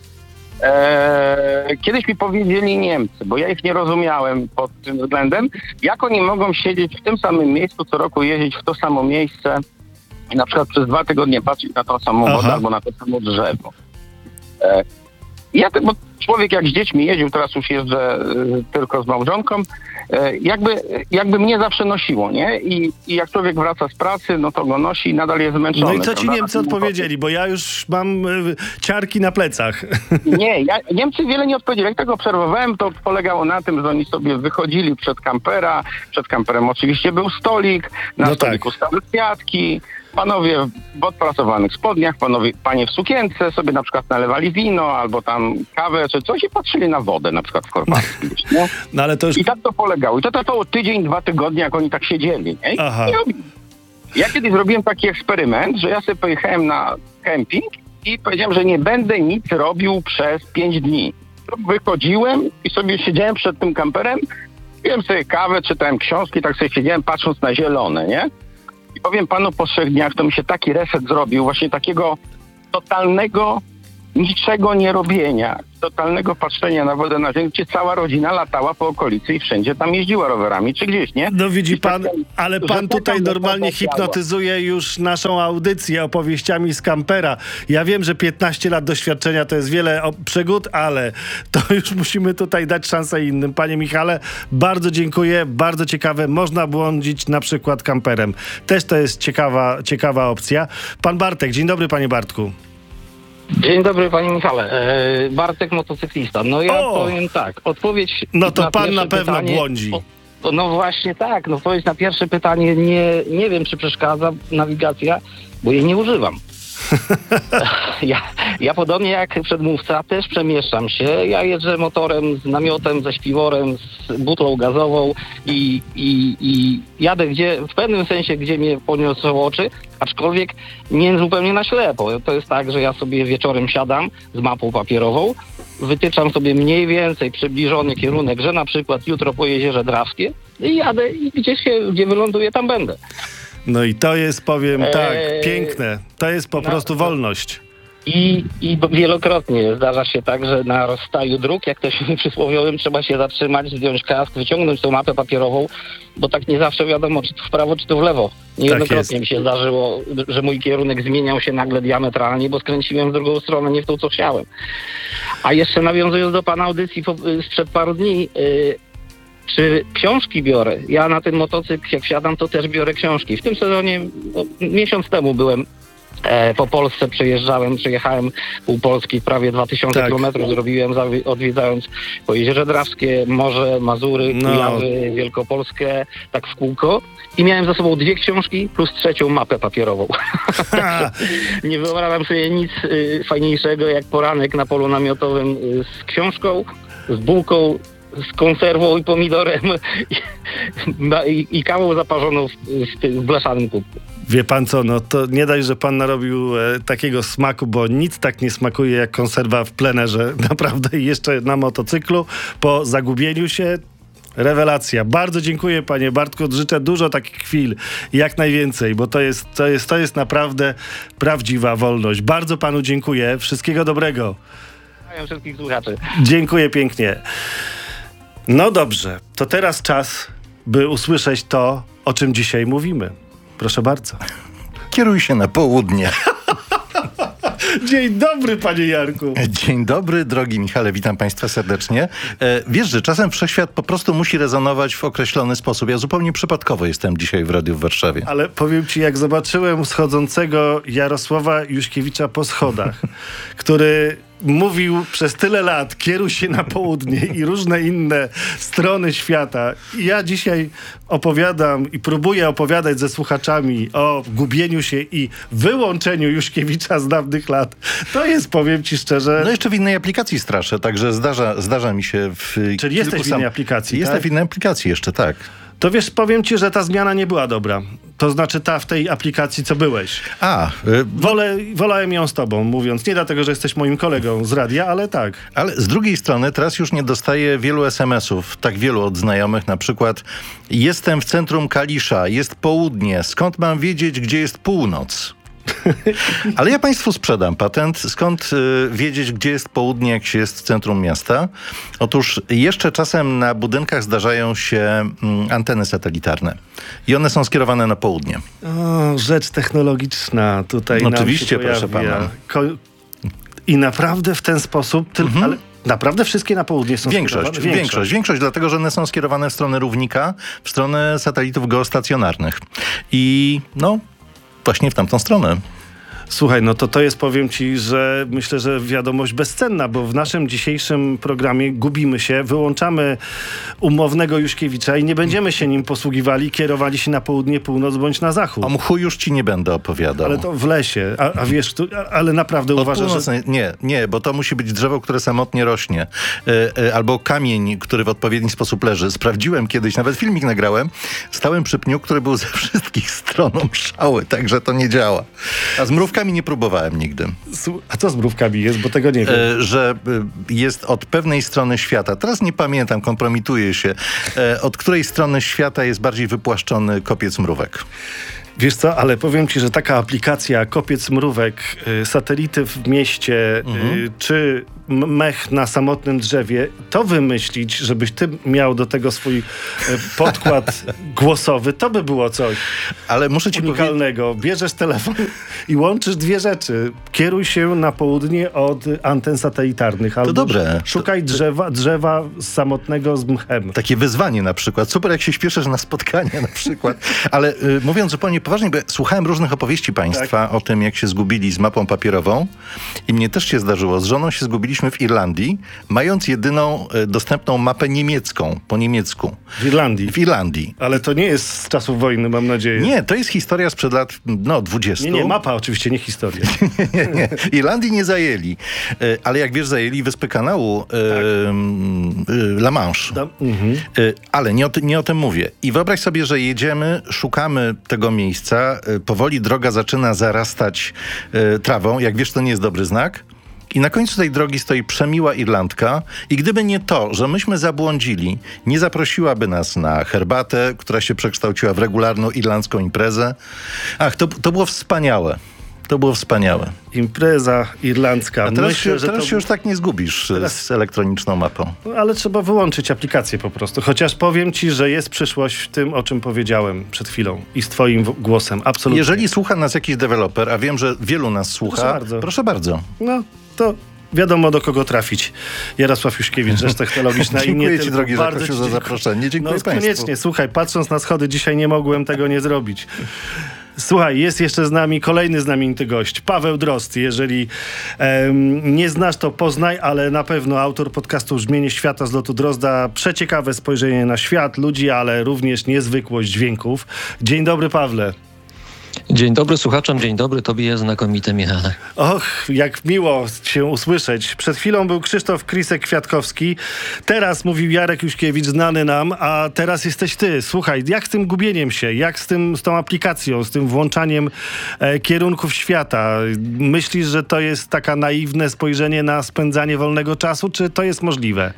Eee, kiedyś mi powiedzieli Niemcy, bo ja ich nie rozumiałem pod tym względem, jak oni mogą siedzieć w tym samym miejscu, co roku jeździć w to samo miejsce i na przykład przez dwa tygodnie patrzeć na tą samą wodę Aha. albo na to samo drzewo. Eee, ja, te- bo człowiek jak z dziećmi jeździł, teraz już jeżdżę y, tylko z małżonką, y, jakby, jakby mnie zawsze nosiło, nie? I, I jak człowiek wraca z pracy, no to go nosi i nadal jest zmęczony. No i co ci prawda? Niemcy odpowiedzieli? Bo ja już mam y, ciarki na plecach. Nie, ja, Niemcy wiele nie odpowiedzieli. Jak tego obserwowałem, to polegało na tym, że oni sobie wychodzili przed kampera. Przed kamperem oczywiście był stolik, na No stoliku stały kwiatki. Panowie w odpracowanych spodniach, panowie, panie w sukience sobie na przykład nalewali wino albo tam kawę czy coś i patrzyli na wodę, na przykład w Chorwacji. gdzieś, nie? No ale to już... I tak to polegało. I to trwało tydzień, dwa tygodnie, jak oni tak siedzieli. Nie? I Aha. I ja kiedyś zrobiłem taki eksperyment, że ja sobie pojechałem na kemping i powiedziałem, że nie będę nic robił przez pięć dni. Wychodziłem i sobie siedziałem przed tym kamperem, piłem sobie kawę, czytałem książki, tak sobie siedziałem patrząc na zielone, nie? I powiem panu, po trzech dniach to mi się taki reset zrobił, właśnie takiego totalnego niczego nie robienia, totalnego patrzenia na wodę na ziemi, gdzie cała rodzina latała po okolicy i wszędzie tam jeździła rowerami czy gdzieś, nie? No widzi I pan, tak, ale że pan tutaj taka normalnie motywacja hipnotyzuje już naszą audycję opowieściami z kampera. Ja wiem, że piętnaście lat doświadczenia to jest wiele o- przygód, ale to już musimy tutaj dać szansę innym. Panie Michale, bardzo dziękuję, bardzo ciekawe. Można błądzić na przykład kamperem. Też to jest ciekawa, ciekawa opcja. Pan Bartek, dzień dobry panie Bartku. Dzień dobry panie Michale. E, Bartek motocyklista. No ja O! powiem tak, odpowiedź No to na pan pierwsze na pewno pytanie, błądzi. O, no właśnie tak, no odpowiedź na pierwsze pytanie nie, nie wiem czy przeszkadza nawigacja, bo jej nie używam. Ja, ja podobnie jak przedmówca też przemieszczam się. Ja jeżdżę motorem z namiotem, ze śpiworem, z butlą gazową i, i, i jadę gdzie, w pewnym sensie, gdzie mnie poniosą oczy, aczkolwiek nie zupełnie na ślepo. To jest tak, że ja sobie wieczorem siadam z mapą papierową, wytyczam sobie mniej więcej przybliżony kierunek, że na przykład jutro po Jeziorze Drawskie i jadę i gdzieś się, gdzie wyląduję, tam będę. No i to jest, powiem tak, Eee, piękne. To jest po no, prostu no. wolność. I, I wielokrotnie zdarza się tak, że na rozstaju dróg, jak to się mówi przysłowiowym, trzeba się zatrzymać, zdjąć kask, wyciągnąć tą mapę papierową, bo tak nie zawsze wiadomo, czy to w prawo, czy to w lewo. Niejednokrotnie jest. mi się zdarzyło, że mój kierunek zmieniał się nagle diametralnie, bo skręciłem w drugą stronę, nie w tą, co chciałem. A jeszcze nawiązując do pana audycji po, sprzed paru dni, yy, czy książki biorę? Ja na ten motocykl, jak wsiadam, to też biorę książki. W tym sezonie, no, miesiąc temu byłem E, po Polsce przejeżdżałem, przejechałem pół Polski, prawie dwa tysiące Tak. kilometrów zrobiłem, zawi- odwiedzając po Jeziorze Drawskie, Morze, Mazury, No. Kujawy, Wielkopolskę, tak w kółko. I miałem ze sobą dwie książki plus trzecią mapę papierową. Ha! Nie wyobrażam sobie nic y, fajniejszego jak poranek na polu namiotowym y, z książką, z bułką, z konserwą i pomidorem i, na- i, i kawą zaparzoną w, w, tym- w blaszanym kubku. Wie pan co, no to nie daj, że pan narobił e, takiego smaku, bo nic tak nie smakuje jak konserwa w plenerze. Naprawdę i jeszcze na motocyklu po zagubieniu się. Rewelacja. Bardzo dziękuję, panie Bartku. Życzę dużo takich chwil, jak najwięcej, bo to jest, to jest, to jest naprawdę prawdziwa wolność. Bardzo panu dziękuję. Wszystkiego dobrego. Pozdrawiam wszystkich słuchaczy. Dziękuję pięknie. No dobrze, to teraz czas, by usłyszeć to, o czym dzisiaj mówimy. Proszę bardzo. Kieruj się na południe. Dzień dobry, panie Jarku. Dzień dobry, drogi Michale, witam państwa serdecznie. E, wiesz, że czasem wszechświat po prostu musi rezonować w określony sposób. Ja zupełnie przypadkowo jestem dzisiaj w radiu w Warszawie. Ale powiem ci, jak zobaczyłem schodzącego Jarosława Juśkiewicza po schodach, który mówił przez tyle lat, kieruj się na południe i różne inne strony świata. I ja dzisiaj opowiadam i próbuję opowiadać ze słuchaczami o gubieniu się i wyłączeniu Juśkiewicza z dawnych lat. To jest, powiem ci szczerze... No jeszcze w innej aplikacji straszę, także zdarza, zdarza mi się w Czyli kilku jesteś w sam- innej aplikacji, Jestem tak? w innej aplikacji jeszcze, tak. To wiesz, powiem ci, że ta zmiana nie była dobra. To znaczy ta w tej aplikacji, co byłeś. A, y, Wolę, wolałem ją z tobą, mówiąc. Nie dlatego, że jesteś moim kolegą z radia, ale tak. ale z drugiej strony teraz już nie dostaję wielu es em esów, tak wielu od znajomych, na przykład jestem w centrum Kalisza, jest południe, skąd mam wiedzieć, gdzie jest północ? Ale ja państwu sprzedam patent, skąd y, wiedzieć, gdzie jest południe, jak się jest w centrum miasta. Otóż jeszcze czasem na budynkach zdarzają się mm, anteny satelitarne i one są skierowane na południe. O, rzecz technologiczna tutaj No nam oczywiście, się proszę pojawia. pana. Ko- I naprawdę w ten sposób, tyl- ale naprawdę wszystkie na południe są Większość, skierowane? większość, większość, dlatego że one są skierowane w stronę równika, w stronę satelitów geostacjonarnych. I no, właśnie w tamtą stronę. Słuchaj, no to to jest, powiem ci, że myślę, że wiadomość bezcenna, bo w naszym dzisiejszym programie gubimy się, wyłączamy umownego Juśkiewicza i nie będziemy się nim posługiwali, kierowali się na południe, północ bądź na zachód. O mchu już ci nie będę opowiadał. Ale to w lesie, a, a wiesz, tu, a, ale naprawdę Od uważasz, że... północnej, nie, nie, bo to musi być drzewo, które samotnie rośnie. E, e, albo kamień, który w odpowiedni sposób leży. Sprawdziłem kiedyś, nawet filmik nagrałem. Stałem przy pniu, który był ze wszystkich stron mszały, także to nie działa. A z mrówkami nie próbowałem nigdy. Słu- A co z mrówkami jest, bo tego nie wiem. E, że e, jest od pewnej strony świata, teraz nie pamiętam, kompromituję się, e, od której strony świata jest bardziej wypłaszczony kopiec mrówek. Wiesz co, ale powiem ci, że taka aplikacja Kopiec Mrówek, y, satelity w mieście, y, czy m- mech na samotnym drzewie, to wymyślić, żebyś ty miał do tego swój y, podkład głosowy, to by było coś Ale muszę ci powiedzieć, unikalnego. Bierzesz telefon i łączysz dwie rzeczy. Kieruj się na południe od anten satelitarnych. Albo dobre. Szukaj drzewa, drzewa samotnego z mchem. takie wyzwanie na przykład. Super, jak się śpieszysz na spotkanie na przykład. Ale y, mówiąc zupełnie poważnie, bo ja słuchałem różnych opowieści państwa o tym, jak się zgubili z mapą papierową i mnie też się zdarzyło. Z żoną się zgubiliśmy w Irlandii, mając jedyną y, dostępną mapę niemiecką, po niemiecku. W Irlandii. W Irlandii. Ale to nie jest z czasów wojny, mam nadzieję. Nie, to jest historia sprzed lat, no, dwudziestu. Nie, nie, mapa oczywiście, nie historia. nie, nie. Irlandii nie zajęli. Y, ale jak wiesz, zajęli wyspę kanału y, y, La Manche. Da- mhm. Y, Ale nie o, ty, nie o tym mówię. I wyobraź sobie, że jedziemy, szukamy tego miejsca, y, powoli droga zaczyna zarastać y, trawą. Jak wiesz, to nie jest dobry znak. I na końcu tej drogi stoi przemiła Irlandka i gdyby nie to, że myśmy zabłądzili, nie zaprosiłaby nas na herbatę, która się przekształciła w regularną irlandzką imprezę. Ach, to, to było wspaniałe. To było wspaniałe. Impreza irlandzka. A teraz, Myślę, się, że teraz to... się już tak nie zgubisz y, z elektroniczną mapą. Ale trzeba wyłączyć aplikację po prostu. Chociaż powiem ci, że jest przyszłość w tym, o czym powiedziałem przed chwilą. I z twoim w- głosem. Absolutnie. Jeżeli słucha nas jakiś deweloper, a wiem, że wielu nas słucha, Proszę bardzo. proszę bardzo. No, to wiadomo, do kogo trafić. Jarosław Juśkiewicz, rzecz technologiczna. i nie Dziękuję ci, tylko. drogi Bardzo Żakosiu, ci za dziękuję. zaproszenie. Dziękuję No państwu. koniecznie. Słuchaj, patrząc na schody, dzisiaj nie mogłem tego nie zrobić. Słuchaj, jest jeszcze z nami kolejny znamienity gość, Paweł Drozd. Jeżeli em, nie znasz, to poznaj, ale na pewno autor podcastu Brzmienie Świata z lotu Drozda. Przeciekawe spojrzenie na świat, ludzi, ale również niezwykłość dźwięków. Dzień dobry, Pawle. Dzień dobry słuchaczom, dzień dobry tobie, znakomity Michale. Och, jak miło się usłyszeć. Przed chwilą był Krzysztof Krisek-Kwiatkowski, teraz mówił Jarek Juśkiewicz, znany nam, a teraz jesteś ty. Słuchaj, jak z tym gubieniem się, jak z tym, z tą aplikacją, z tym włączaniem e, kierunków świata? Myślisz, że to jest taka naiwne spojrzenie na spędzanie wolnego czasu, czy to jest możliwe?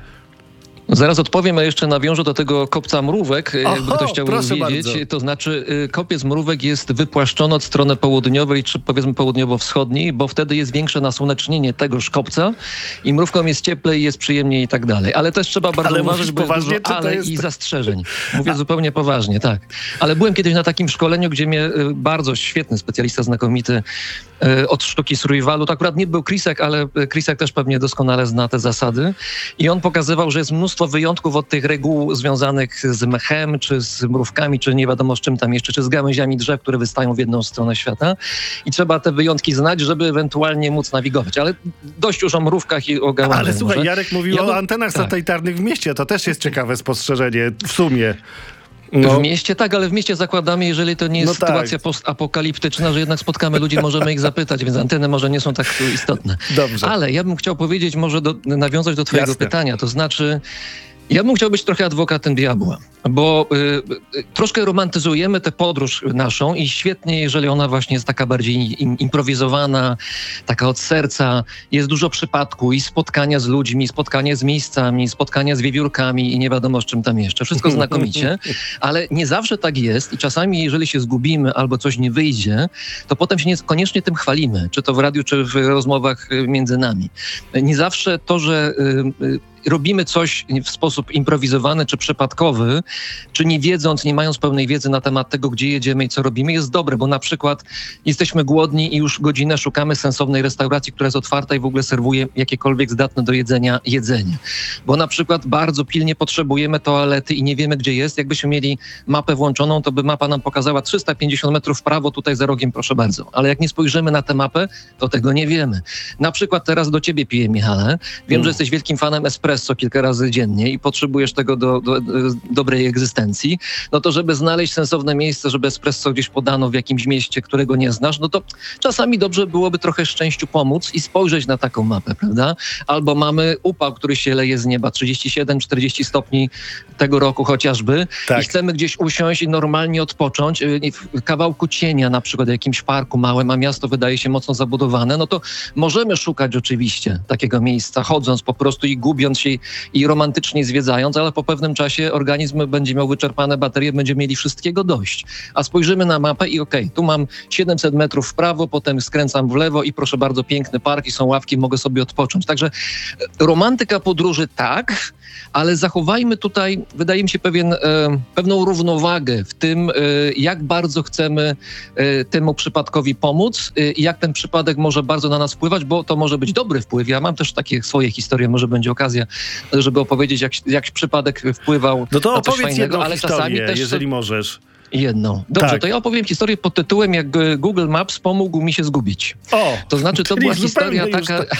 Zaraz odpowiem, a jeszcze nawiążę do tego kopca mrówek, Oho, jakby ktoś chciał proszę wiedzieć. bardzo. To znaczy y, kopiec mrówek jest wypłaszczony od strony południowej, czy powiedzmy południowo-wschodniej, bo wtedy jest większe nasłonecznienie tegoż kopca i mrówkom jest cieplej, jest przyjemniej i tak dalej. Ale też trzeba bardzo Ale uważać, mówisz bo jest poważnie, dużo czy to ale jest- i zastrzeżeń. Mówię zupełnie poważnie, tak. Ale byłem kiedyś na takim szkoleniu, gdzie mnie y, bardzo świetny specjalista, znakomity y, od sztuki survivalu, to akurat nie był Krisek, ale y, Krisek też pewnie doskonale zna te zasady i on pokazywał, że jest mnóstwo wyjątków od tych reguł związanych z mechem, czy z mrówkami, czy nie wiadomo z czym tam jeszcze, czy z gałęziami drzew, które wystają w jedną stronę świata. I trzeba te wyjątki znać, żeby ewentualnie móc nawigować. Ale dość już o mrówkach i o gałęziach. Ale słuchaj, może. Jarek mówił Ja o bym- antenach tak. satelitarnych w mieście. To też jest ciekawe spostrzeżenie w sumie. W No, mieście tak, ale w mieście zakładamy, jeżeli to nie jest No tak. sytuacja postapokaliptyczna, że jednak spotkamy ludzi, możemy ich zapytać, więc anteny może nie są tak istotne. dobrze. Ale ja bym chciał powiedzieć, może do, nawiązać do twojego Jasne. pytania, to znaczy ja bym chciał być trochę adwokatem diabła, bo y, y, troszkę romantyzujemy tę podróż naszą i świetnie, jeżeli ona właśnie jest taka bardziej im, improwizowana, taka od serca, jest dużo przypadku i spotkania z ludźmi, spotkania z miejscami, spotkania z wiewiórkami i nie wiadomo z czym tam jeszcze. Wszystko znakomicie, ale nie zawsze tak jest i czasami, jeżeli się zgubimy albo coś nie wyjdzie, to potem się niekoniecznie tym chwalimy, czy to w radiu, czy w rozmowach y, między nami. Nie zawsze to, że y, y, robimy coś w sposób improwizowany czy przypadkowy, czy nie wiedząc, nie mając pełnej wiedzy na temat tego, gdzie jedziemy i co robimy, jest dobre, bo na przykład jesteśmy głodni i już godzinę szukamy sensownej restauracji, która jest otwarta i w ogóle serwuje jakiekolwiek zdatne do jedzenia jedzenie. Bo na przykład bardzo pilnie potrzebujemy toalety i nie wiemy, gdzie jest. Jakbyśmy mieli mapę włączoną, to by mapa nam pokazała trzysta pięćdziesiąt metrów w prawo, tutaj za rogiem, proszę bardzo. Ale jak nie spojrzymy na tę mapę, to tego nie wiemy. Na przykład teraz do ciebie piję, Michale. Wiem, Mm. że jesteś wielkim fanem espresso kilka razy dziennie i potrzebujesz tego do, do, do dobrej egzystencji, no to żeby znaleźć sensowne miejsce, żeby espresso gdzieś podano w jakimś mieście, którego nie znasz, no to czasami dobrze byłoby trochę szczęściu pomóc i spojrzeć na taką mapę, prawda? Albo mamy upał, który się leje z nieba, trzydzieści siedem czterdzieści stopni tego roku chociażby Tak. i chcemy gdzieś usiąść i normalnie odpocząć, y, w kawałku cienia na przykład w jakimś parku małym, a miasto wydaje się mocno zabudowane, no to możemy szukać oczywiście takiego miejsca, chodząc po prostu i gubiąc się i romantycznie zwiedzając, ale po pewnym czasie organizm będzie miał wyczerpane baterie, będziemy mieli wszystkiego dość. A spojrzymy na mapę i okej, tu mam siedemset metrów w prawo, potem skręcam w lewo i proszę bardzo, piękny park i są ławki, mogę sobie odpocząć. Także e, romantyka podróży tak, ale zachowajmy tutaj, wydaje mi się, pewien, e, pewną równowagę w tym, e, jak bardzo chcemy e, temu przypadkowi pomóc e, i jak ten przypadek może bardzo na nas wpływać, bo to może być dobry wpływ. Ja mam też takie swoje historie, może będzie okazja, żeby opowiedzieć, jak, jak przypadek wpływał No to na coś opowiedz fajnego, jedną ale czasami historię, też jeżeli możesz. jedną. Dobrze, Tak. to ja opowiem historię pod tytułem, jak e, Google Maps pomógł mi się zgubić. O, To znaczy, to czyli była zupełnie historia już taka...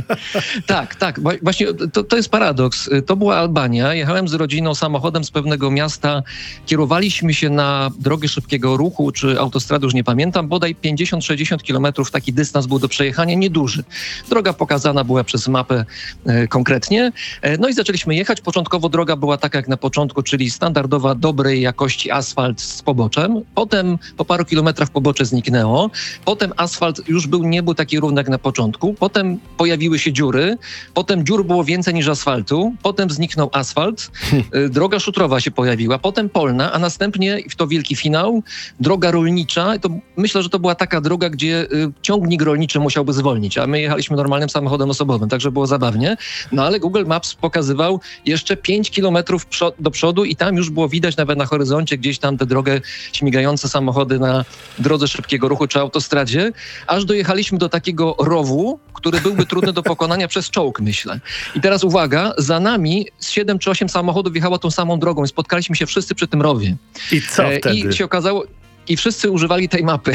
tak, tak. Wa- Właśnie to, to jest paradoks. To była Albania. Jechałem z rodziną samochodem z pewnego miasta. Kierowaliśmy się na drogę szybkiego ruchu, czy autostradę, już nie pamiętam. Bodaj pięćdziesiąt sześćdziesiąt kilometrów. Taki dystans był do przejechania, nieduży. Droga pokazana była przez mapę e, konkretnie. E, no i zaczęliśmy jechać. Początkowo droga była taka jak na początku, czyli standardowa, dobrej jakości asfalt z poboczem. Potem po paru kilometrach pobocze zniknęło. Potem asfalt już był, nie był taki równy jak na początku. Potem pojawiły się dziury. Potem dziur było więcej niż asfaltu. Potem zniknął asfalt. Y, Droga szutrowa się pojawiła. Potem polna, a następnie, w to wielki finał, droga rolnicza. To myślę, że to była taka droga, gdzie y, ciągnik rolniczy musiałby zwolnić, a my jechaliśmy normalnym samochodem osobowym, także było zabawnie. No ale Google Maps pokazywał jeszcze pięć kilometrów przo- do przodu i tam już było widać nawet na horyzoncie gdzieś tam tę drogę, śmigające samochody na drodze szybkiego ruchu czy autostradzie, aż dojechaliśmy do takiego rowu, który byłby trudny do pokonania przez czołg, myślę. I teraz uwaga, za nami z siedem czy osiem samochodów jechało tą samą drogą i spotkaliśmy się wszyscy przy tym rowie. I co E, wtedy? I się okazało... i wszyscy używali tej mapy.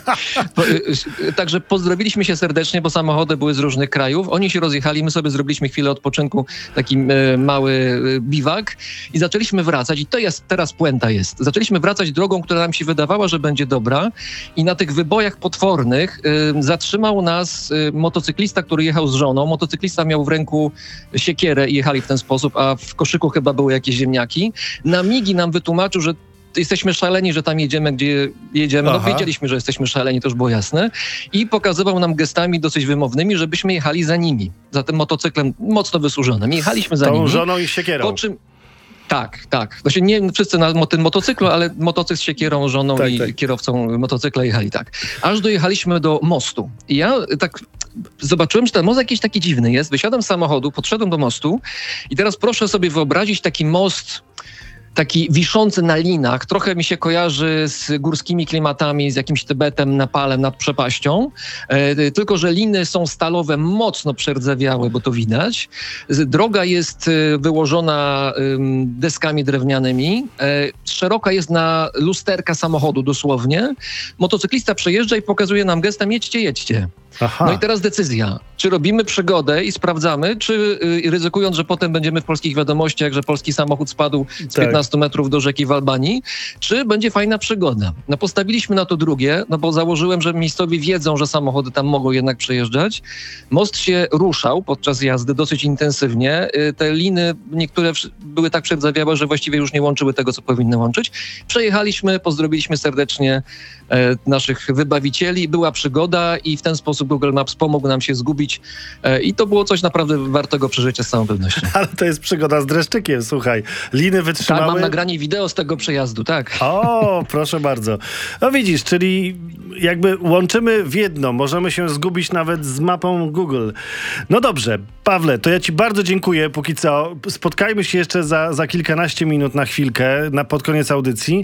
Także pozdrowiliśmy się serdecznie, bo samochody były z różnych krajów. Oni się rozjechali, my sobie zrobiliśmy chwilę odpoczynku, taki e, mały e, biwak i zaczęliśmy wracać. I to jest teraz puenta jest. Zaczęliśmy wracać drogą, która nam się wydawała, że będzie dobra i na tych wybojach potwornych e, zatrzymał nas e, motocyklista, który jechał z żoną. Motocyklista miał w ręku siekierę i jechali w ten sposób, a w koszyku chyba były jakieś ziemniaki. Na migi nam wytłumaczył, że jesteśmy szaleni, że tam jedziemy, gdzie jedziemy. No Aha. wiedzieliśmy, że jesteśmy szaleni, to już było jasne. I pokazywał nam gestami dosyć wymownymi, żebyśmy jechali za nimi. Za tym motocyklem mocno wysłużonym. Jechaliśmy za Tą nimi. żoną i siekierą. Po czym... Tak, tak. Znaczy nie wszyscy na mo- tym motocyklu, ale motocykl z siekierą, żoną Tak, i tak. kierowcą motocykla jechali, tak. Aż dojechaliśmy do mostu. I ja tak zobaczyłem, że ten most jakiś taki dziwny jest. Wysiadłem z samochodu, podszedłem do mostu i teraz proszę sobie wyobrazić taki most taki wiszący na linach, trochę mi się kojarzy z górskimi klimatami, z jakimś Tybetem, Nepalem nad przepaścią, e, tylko że liny są stalowe, mocno przerdzewiałe, bo to widać. Z- Droga jest e, wyłożona ym, deskami drewnianymi, e, szeroka jest na lusterka samochodu dosłownie. Motocyklista przejeżdża i pokazuje nam gestem: jedźcie, jedźcie. Aha. No i teraz decyzja, czy robimy przygodę i sprawdzamy, czy y, ryzykując, że potem będziemy w polskich wiadomościach, że polski samochód spadł z Tak. piętnastu metrów do rzeki w Albanii, czy będzie fajna przygoda. No postawiliśmy na to drugie, no bo założyłem, że miejscowi wiedzą, że samochody tam mogą jednak przejeżdżać. Most się ruszał podczas jazdy dosyć intensywnie. Y, te liny, niektóre wsz- były tak przerdzewiałe, że właściwie już nie łączyły tego, co powinny łączyć. Przejechaliśmy, pozdrowiliśmy serdecznie e, naszych wybawicieli, była przygoda i w ten sposób Google Maps pomógł nam się zgubić e, i to było coś naprawdę wartego przeżycia z całą pewnością. Ale to jest przygoda z dreszczykiem, słuchaj. Liny Tak, wytrzymały... mam nagranie wideo z tego przejazdu, tak. O, proszę bardzo. No widzisz, czyli jakby łączymy w jedno. Możemy się zgubić nawet z mapą Google. No dobrze, Pawle, to ja ci bardzo dziękuję. Póki co spotkajmy się jeszcze za, za kilkanaście minut na chwilkę, na pod koniec audycji.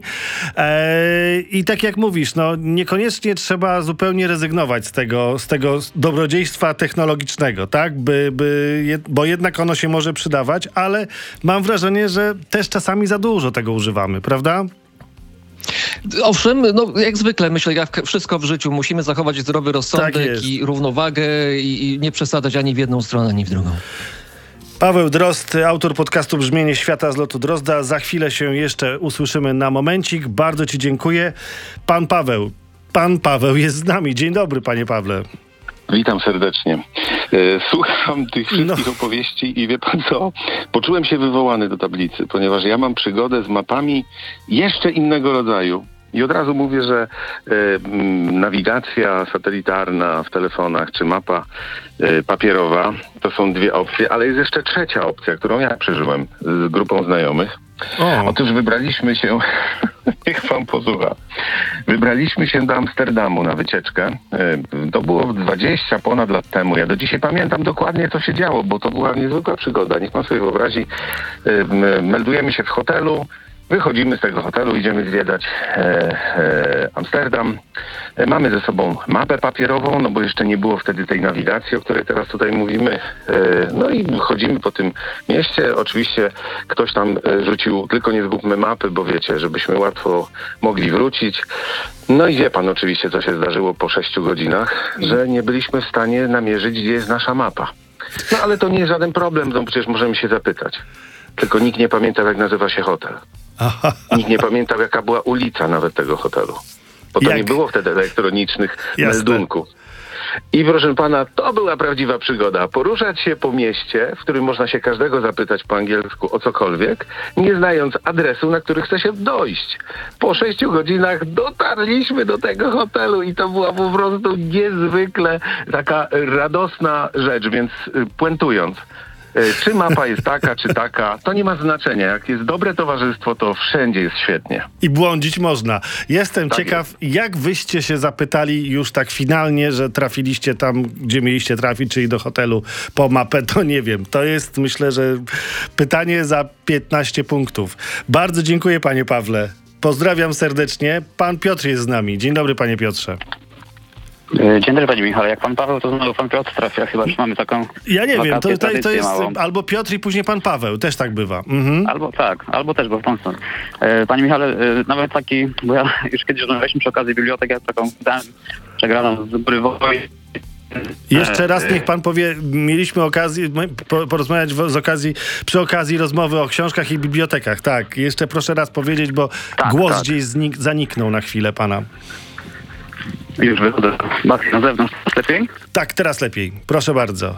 Eee, I tak jak mówisz, no niekoniecznie trzeba zupełnie rezygnować z tego, z tego dobrodziejstwa technologicznego, tak? By, by, jed, bo jednak ono się może przydawać, ale mam wrażenie, że też czasami za dużo tego używamy, prawda? Owszem, no jak zwykle myślę, jak wszystko w życiu, musimy zachować zdrowy Tak rozsądek jest. i równowagę i, i nie przesadzać ani w jedną stronę, ani w drugą. Paweł Drozd, autor podcastu Brzmienie Świata z lotu Drozda. Za chwilę się jeszcze usłyszymy na momencik. Bardzo ci dziękuję. Pan Paweł. Pan Paweł jest z nami. Dzień dobry, panie Pawle. Witam serdecznie. E, Słucham tych wszystkich No. opowieści i wie pan co? Poczułem się wywołany do tablicy, ponieważ ja mam przygodę z mapami jeszcze innego rodzaju. I od razu mówię, że e, m, nawigacja satelitarna w telefonach czy mapa e, papierowa to są dwie opcje, ale jest jeszcze trzecia opcja, którą ja przeżyłem z grupą znajomych. O, Otóż wybraliśmy się, niech pan posłucha, wybraliśmy się do Amsterdamu na wycieczkę. E, To było dwadzieścia ponad lat temu. Ja do dzisiaj pamiętam dokładnie, co się działo, bo to była niezwykła przygoda. Niech pan sobie wyobrazi, e, m- meldujemy się w hotelu, wychodzimy z tego hotelu, idziemy zwiedzać e, e, Amsterdam. E, mamy ze sobą mapę papierową, no bo jeszcze nie było wtedy tej nawigacji, o której teraz tutaj mówimy. E, no i chodzimy po tym mieście. Oczywiście ktoś tam e, rzucił, tylko nie zgubmy mapy, bo wiecie, żebyśmy łatwo mogli wrócić. No i wie pan oczywiście, co się zdarzyło po sześciu godzinach, że nie byliśmy w stanie namierzyć, gdzie jest nasza mapa. No ale to nie jest żaden problem, no przecież możemy się zapytać. Tylko nikt nie pamiętał, jak nazywa się hotel. aha. Nikt nie pamiętał, jaka była ulica nawet tego hotelu. Bo to Jak? nie było wtedy elektronicznych Jasne. meldunków. I proszę pana, to była prawdziwa przygoda. Poruszać się po mieście, w którym można się każdego zapytać po angielsku o cokolwiek, nie znając adresu, na który chce się dojść. Po sześciu godzinach dotarliśmy do tego hotelu i to była po prostu niezwykle taka radosna rzecz, więc y, puentując. y, Czy mapa jest taka, czy taka, to nie ma znaczenia. Jak jest dobre towarzystwo, to wszędzie jest świetnie. I błądzić można. Jestem Tak ciekaw, jak wyście się zapytali już tak finalnie, że trafiliście tam, gdzie mieliście trafić, czyli do hotelu po mapę, to nie wiem. To jest, myślę, że pytanie za piętnaście punktów. Bardzo dziękuję, panie Pawle. Pozdrawiam serdecznie. Pan Piotr jest z nami. Dzień dobry, panie Piotrze. Dzień dobry, panie Michale. Jak pan Paweł, to znowu pan Piotr trafia. Chyba już mamy taką Ja nie wiem, to, to, to jest małą. albo Piotr i później pan Paweł, też tak bywa. Mhm. Albo tak, albo też, bo w tą stronę. E, Panie Michale, e, nawet taki, bo ja już kiedyś rozmawialiśmy przy okazji biblioteki, ja taką dałem przegraną z góry wojny. Jeszcze raz niech pan powie, mieliśmy okazję po, porozmawiać w, z okazji, przy okazji rozmowy o książkach i bibliotekach. Tak, jeszcze proszę raz powiedzieć, bo tak, głos tak. gdzieś znik, zaniknął na chwilę pana. Już wychodzę na zewnątrz. Lepiej? Tak, teraz lepiej. Proszę bardzo.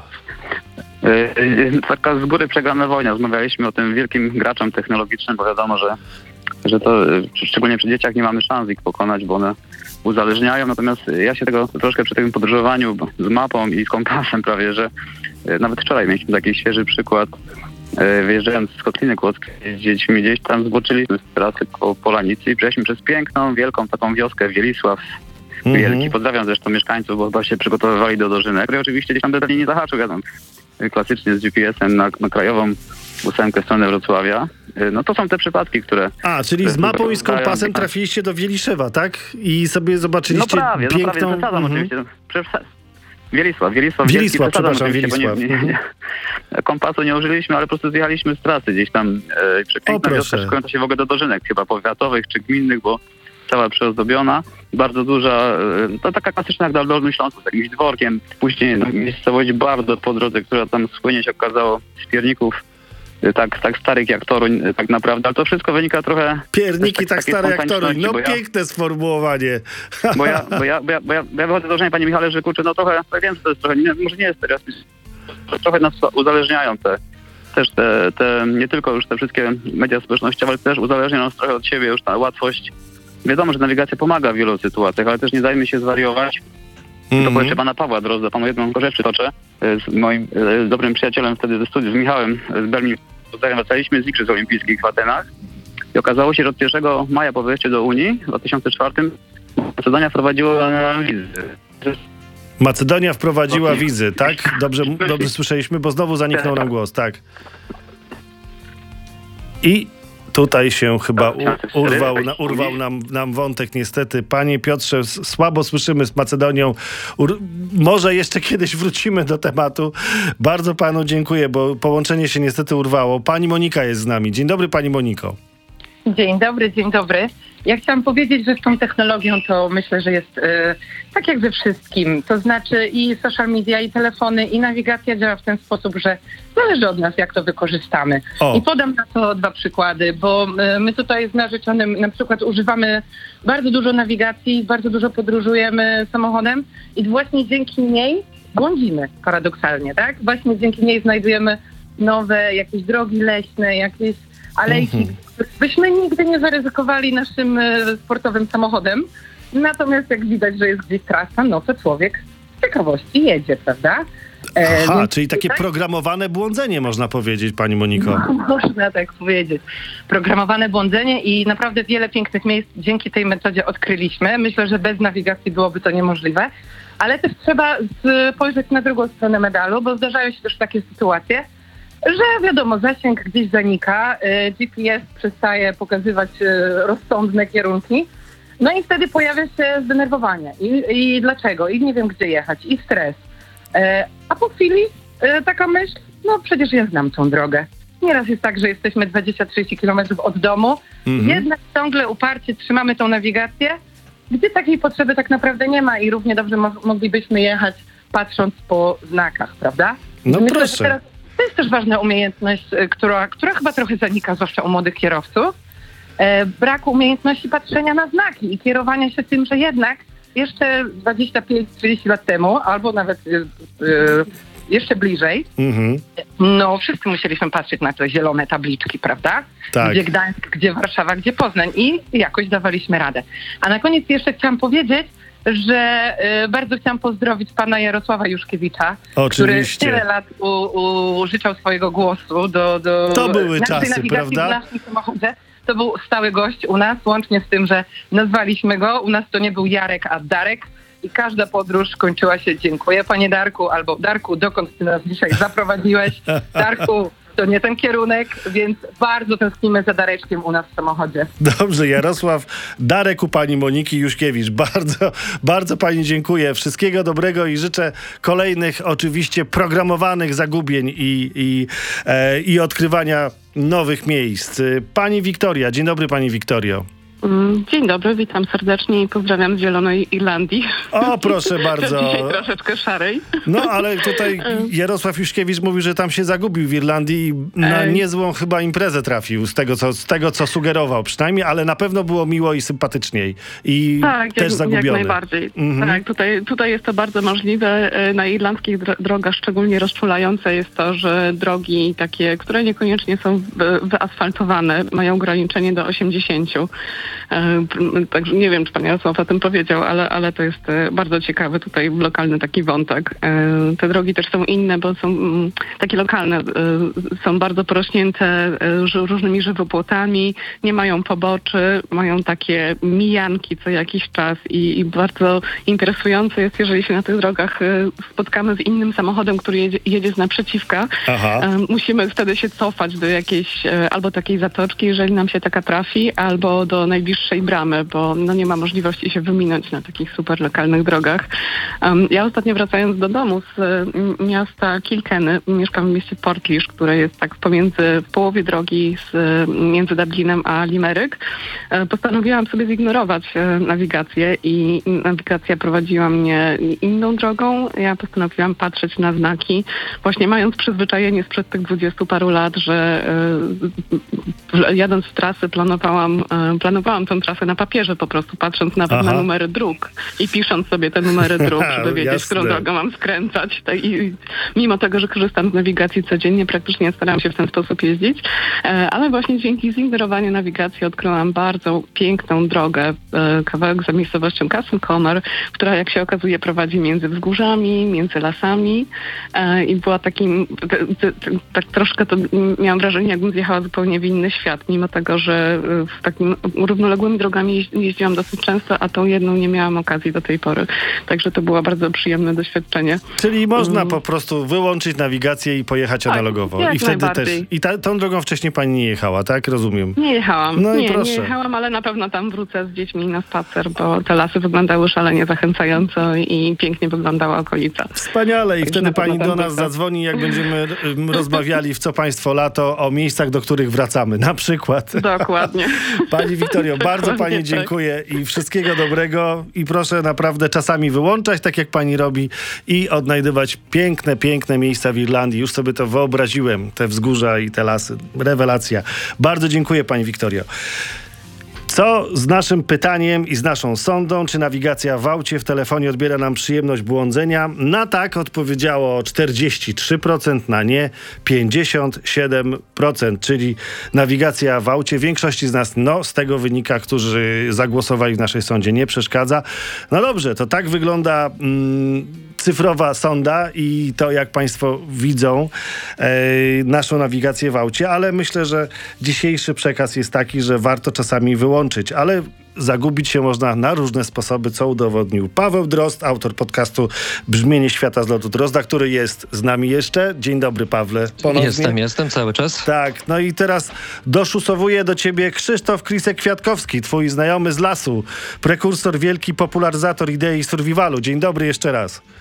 Yy, taka z góry przegrana wojna. Rozmawialiśmy o tym wielkim graczem technologicznym, bo wiadomo, że, że to yy, szczególnie przy dzieciach nie mamy szans ich pokonać, bo one uzależniają. Natomiast ja się tego troszkę przy tym podróżowaniu z mapą i z kompasem prawie, że yy, nawet wczoraj mieliśmy taki świeży przykład. Yy, wyjeżdżając z Kotliny Kłodzkiej z dziećmi gdzieś tam zboczyliśmy z trasy po Polanicy i przejechaliśmy przez piękną, wielką taką wioskę Wielisław. Wielki. Mhm. Pozdrawiam zresztą mieszkańców, bo chyba się przygotowywali do dożynek. Który oczywiście gdzieś tam detali nie zahaczył, jadąc klasycznie z G P S-em na, na krajową ósemkę w stronę Wrocławia. No to są te przypadki, które... A, czyli z mapą i z kompasem trafiliście do Wieliszewa, tak? I sobie zobaczyliście no prawie, piękną... No prawie, przesadzam mhm. oczywiście. Przes- Wielisław, Wielisław, Wielisław, Wielki, przepraszam, oczywiście, Wielisław. bo Nie, nie, nie. Kompasu nie użyliśmy, ale po prostu zjechaliśmy z trasy gdzieś tam. E, przepiękna wioska, szkoda się w ogóle do dożynek chyba powiatowych czy gminnych, bo cała przyozdobiona, bardzo duża, to taka klasyczna jak Dolny Śląsk, z jakimś dworkiem. Później no, miejscowość bardzo po drodze, która tam słynie się okazało z pierników, tak, tak starych jak Toruń tak naprawdę, ale to wszystko wynika trochę... Pierniki tak, tak stare jak Toruń, no piękne ja, sformułowanie. Bo ja, bo ja, bo ja, bo ja, bo ja wychodzę do żenia, panie Michale, że kurczę, no trochę, ja wiem, że to jest trochę, nie, może nie jest teraz, trochę nas uzależniają te też te, te, nie tylko już te wszystkie media społecznościowe, ale też uzależnia nas trochę od siebie już ta łatwość. Wiadomo, że nawigacja pomaga w wielu sytuacjach, ale też nie dajmy się zwariować. Mm-hmm. To powiem pana Pawła Drozda, panu jedną rzecz przytoczę. Z moim z dobrym przyjacielem wtedy ze studiów, z Michałem z Belmi, wracaliśmy z Igrzysk Olimpijskich w Atenach i okazało się, że od pierwszego maja po wejściu do Unii w dwa tysiące czwartym Macedonia wprowadziła wizy. Macedonia wprowadziła wizy, tak? Dobrze, dobrze słyszeliśmy, bo znowu zaniknął nam głos, tak. I tutaj się chyba u, urwał, na, urwał nam, nam wątek niestety. Panie Piotrze, słabo słyszymy z Macedonią. Ur, może jeszcze kiedyś wrócimy do tematu. Bardzo panu dziękuję, bo połączenie się niestety urwało. Pani Monika jest z nami. Dzień dobry, pani Moniko. Dzień dobry, dzień dobry. Ja chciałam powiedzieć, że z tą technologią to myślę, że jest e, tak jak ze wszystkim. To znaczy i social media, i telefony, i nawigacja działa w ten sposób, że zależy od nas, jak to wykorzystamy. O. I podam na to dwa przykłady, bo e, my tutaj z narzeczonym na przykład używamy bardzo dużo nawigacji, bardzo dużo podróżujemy samochodem i właśnie dzięki niej błądzimy paradoksalnie, tak? Właśnie dzięki niej znajdujemy nowe jakieś drogi leśne, jakieś alejki, mhm. byśmy nigdy nie zaryzykowali naszym e, sportowym samochodem. Natomiast jak widać, że jest gdzieś trasa, no to człowiek z ciekawości jedzie, prawda? E, Aha, więc, czyli takie tak? programowane błądzenie, można powiedzieć, pani Moniko. No, można tak powiedzieć. Programowane błądzenie i naprawdę wiele pięknych miejsc dzięki tej metodzie odkryliśmy. Myślę, że bez nawigacji byłoby to niemożliwe. Ale też trzeba spojrzeć na drugą stronę medalu, bo zdarzają się też takie sytuacje, że wiadomo, zasięg gdzieś zanika, G P S przestaje pokazywać rozsądne kierunki, no i wtedy pojawia się zdenerwowanie. I, i dlaczego? I nie wiem, gdzie jechać. I stres. A po chwili taka myśl, no przecież ja znam tą drogę. Nieraz jest tak, że jesteśmy dwadzieścia trzydzieści kilometrów od domu, mhm. jednak ciągle uparcie trzymamy tą nawigację, gdzie takiej potrzeby tak naprawdę nie ma i równie dobrze mo- moglibyśmy jechać patrząc po znakach, prawda? No Myślę, proszę. że teraz to jest też ważna umiejętność, która, która chyba trochę zanika, zwłaszcza u młodych kierowców. E, brak umiejętności patrzenia na znaki i kierowania się tym, że jednak jeszcze dwadzieścia pięć trzydzieści lat temu, albo nawet e, e, jeszcze bliżej, mhm. no wszyscy musieliśmy patrzeć na te zielone tabliczki, prawda? Tak. Gdzie Gdańsk, gdzie Warszawa, gdzie Poznań i jakoś dawaliśmy radę. A na koniec jeszcze chciałam powiedzieć, że y, bardzo chciałam pozdrowić pana Jarosława Juszkiewicza, Oczywiście. który tyle lat u, u, użyczał swojego głosu do, do to były czasy, nawigacji prawda? w naszym samochodzie. To był stały gość u nas, łącznie z tym, że nazwaliśmy go. U nas to nie był Jarek, a Darek. I każda podróż kończyła się dziękuję panie Darku, albo Darku, dokąd ty nas dzisiaj zaprowadziłeś? Darku, to nie ten kierunek, więc bardzo tęsknimy za Dareczkiem u nas w samochodzie. Dobrze, Jarosław Darek u pani Moniki Juśkiewicz. Bardzo, bardzo pani dziękuję. Wszystkiego dobrego i życzę kolejnych oczywiście programowanych zagubień i, i, e, i odkrywania nowych miejsc. Pani Wiktoria, dzień dobry pani Wiktorio. Dzień dobry, witam serdecznie i pozdrawiam z Zielonej Irlandii. O, proszę bardzo. Dzisiaj troszeczkę szarej. No, ale tutaj Jarosław Juśkiewicz mówi, że tam się zagubił w Irlandii i na niezłą chyba imprezę trafił, z tego, co, z tego, co sugerował przynajmniej, ale na pewno było miło i sympatyczniej. I tak, też jak, zagubiony. jak najbardziej. Mhm. Tak, tutaj, tutaj jest to bardzo możliwe. Na irlandzkich drogach szczególnie rozczulające jest to, że drogi takie, które niekoniecznie są wyasfaltowane, mają ograniczenie do osiemdziesięciu. Także nie wiem, czy pan Jarosław o tym powiedział, ale, ale to jest bardzo ciekawy tutaj lokalny taki wątek. Te drogi też są inne, bo są takie lokalne, są bardzo porośnięte różnymi żywopłotami, nie mają poboczy, mają takie mijanki co jakiś czas i, i bardzo interesujące jest, jeżeli się na tych drogach spotkamy z innym samochodem, który jedzie, jedzie z naprzeciwka. Aha. Musimy wtedy się cofać do jakiejś albo takiej zatoczki, jeżeli nam się taka trafi, albo do najbliższej bramy, bo no nie ma możliwości się wyminąć na takich super lokalnych drogach. Um, ja ostatnio wracając do domu z y, miasta Kilkenny, mieszkam w mieście Portlaoise, które jest tak pomiędzy, w połowie drogi z, między Dublinem a Limerick. E, postanowiłam sobie zignorować e, nawigację i nawigacja prowadziła mnie inną drogą. Ja postanowiłam patrzeć na znaki, właśnie mając przyzwyczajenie sprzed tych dwudziestu paru lat, że e, jadąc w trasy planowałam, e, planowałam tą trasę na papierze po prostu, patrząc nawet Aha. na numery dróg i pisząc sobie te numery dróg, żeby wiedzieć, Jasne. którą drogą mam skręcać. Tak, i mimo tego, że korzystam z nawigacji codziennie, praktycznie staram się w ten sposób jeździć, e, ale właśnie dzięki zignorowaniu nawigacji odkryłam bardzo piękną drogę, e, kawałek za miejscowością Castlecomer, która jak się okazuje prowadzi między wzgórzami, między lasami e, i była takim, t, t, t, tak troszkę to miałam wrażenie, jakbym zjechała zupełnie w inny świat, mimo tego, że w takim równoległymi drogami jeździłam dosyć często, a tą jedną nie miałam okazji do tej pory. Także to było bardzo przyjemne doświadczenie. Czyli można mm. po prostu wyłączyć nawigację i pojechać tak, analogowo. Jak I wtedy najbardziej. też. I ta, tą drogą wcześniej pani nie jechała, tak? Rozumiem. Nie jechałam. No nie, i proszę. nie jechałam, ale na pewno tam wrócę z dziećmi na spacer, bo te lasy wyglądały szalenie zachęcająco i pięknie wyglądała okolica. Wspaniale. I Także wtedy pani do nas wrócę. zadzwoni, jak będziemy rozmawiali w Co Państwo Lato o miejscach, do których wracamy. Na przykład. Dokładnie. Pani Wiktorio, bardzo Dokładnie pani tak. dziękuję i wszystkiego dobrego i proszę naprawdę czasami wyłączać, tak jak pani robi i odnajdywać piękne, piękne miejsca w Irlandii. Już sobie to wyobraziłem, te wzgórza i te lasy. Rewelacja. Bardzo dziękuję pani Wiktorio. Co z naszym pytaniem i z naszą sondą? Czy nawigacja w aucie w telefonie odbiera nam przyjemność błądzenia? Na tak odpowiedziało czterdzieści trzy procent, na nie pięćdziesiąt siedem procent, czyli nawigacja w aucie większości z nas, no z tego wynika, którzy zagłosowali w naszej sondzie, nie przeszkadza. No dobrze, to tak wygląda mm, cyfrowa sonda i to, jak państwo widzą e, naszą nawigację w aucie, ale myślę, że dzisiejszy przekaz jest taki, że warto czasami wyłączyć, ale zagubić się można na różne sposoby, co udowodnił Paweł Drozd, autor podcastu Brzmienie świata z lotu Drozda, który jest z nami jeszcze. Dzień dobry, Pawle. Ponownie. Jestem, jestem cały czas. Tak, no i teraz doszusowuje do ciebie Krzysztof Krisek-Kwiatkowski, twój znajomy z lasu, prekursor, wielki popularyzator idei survivalu. Dzień dobry jeszcze raz.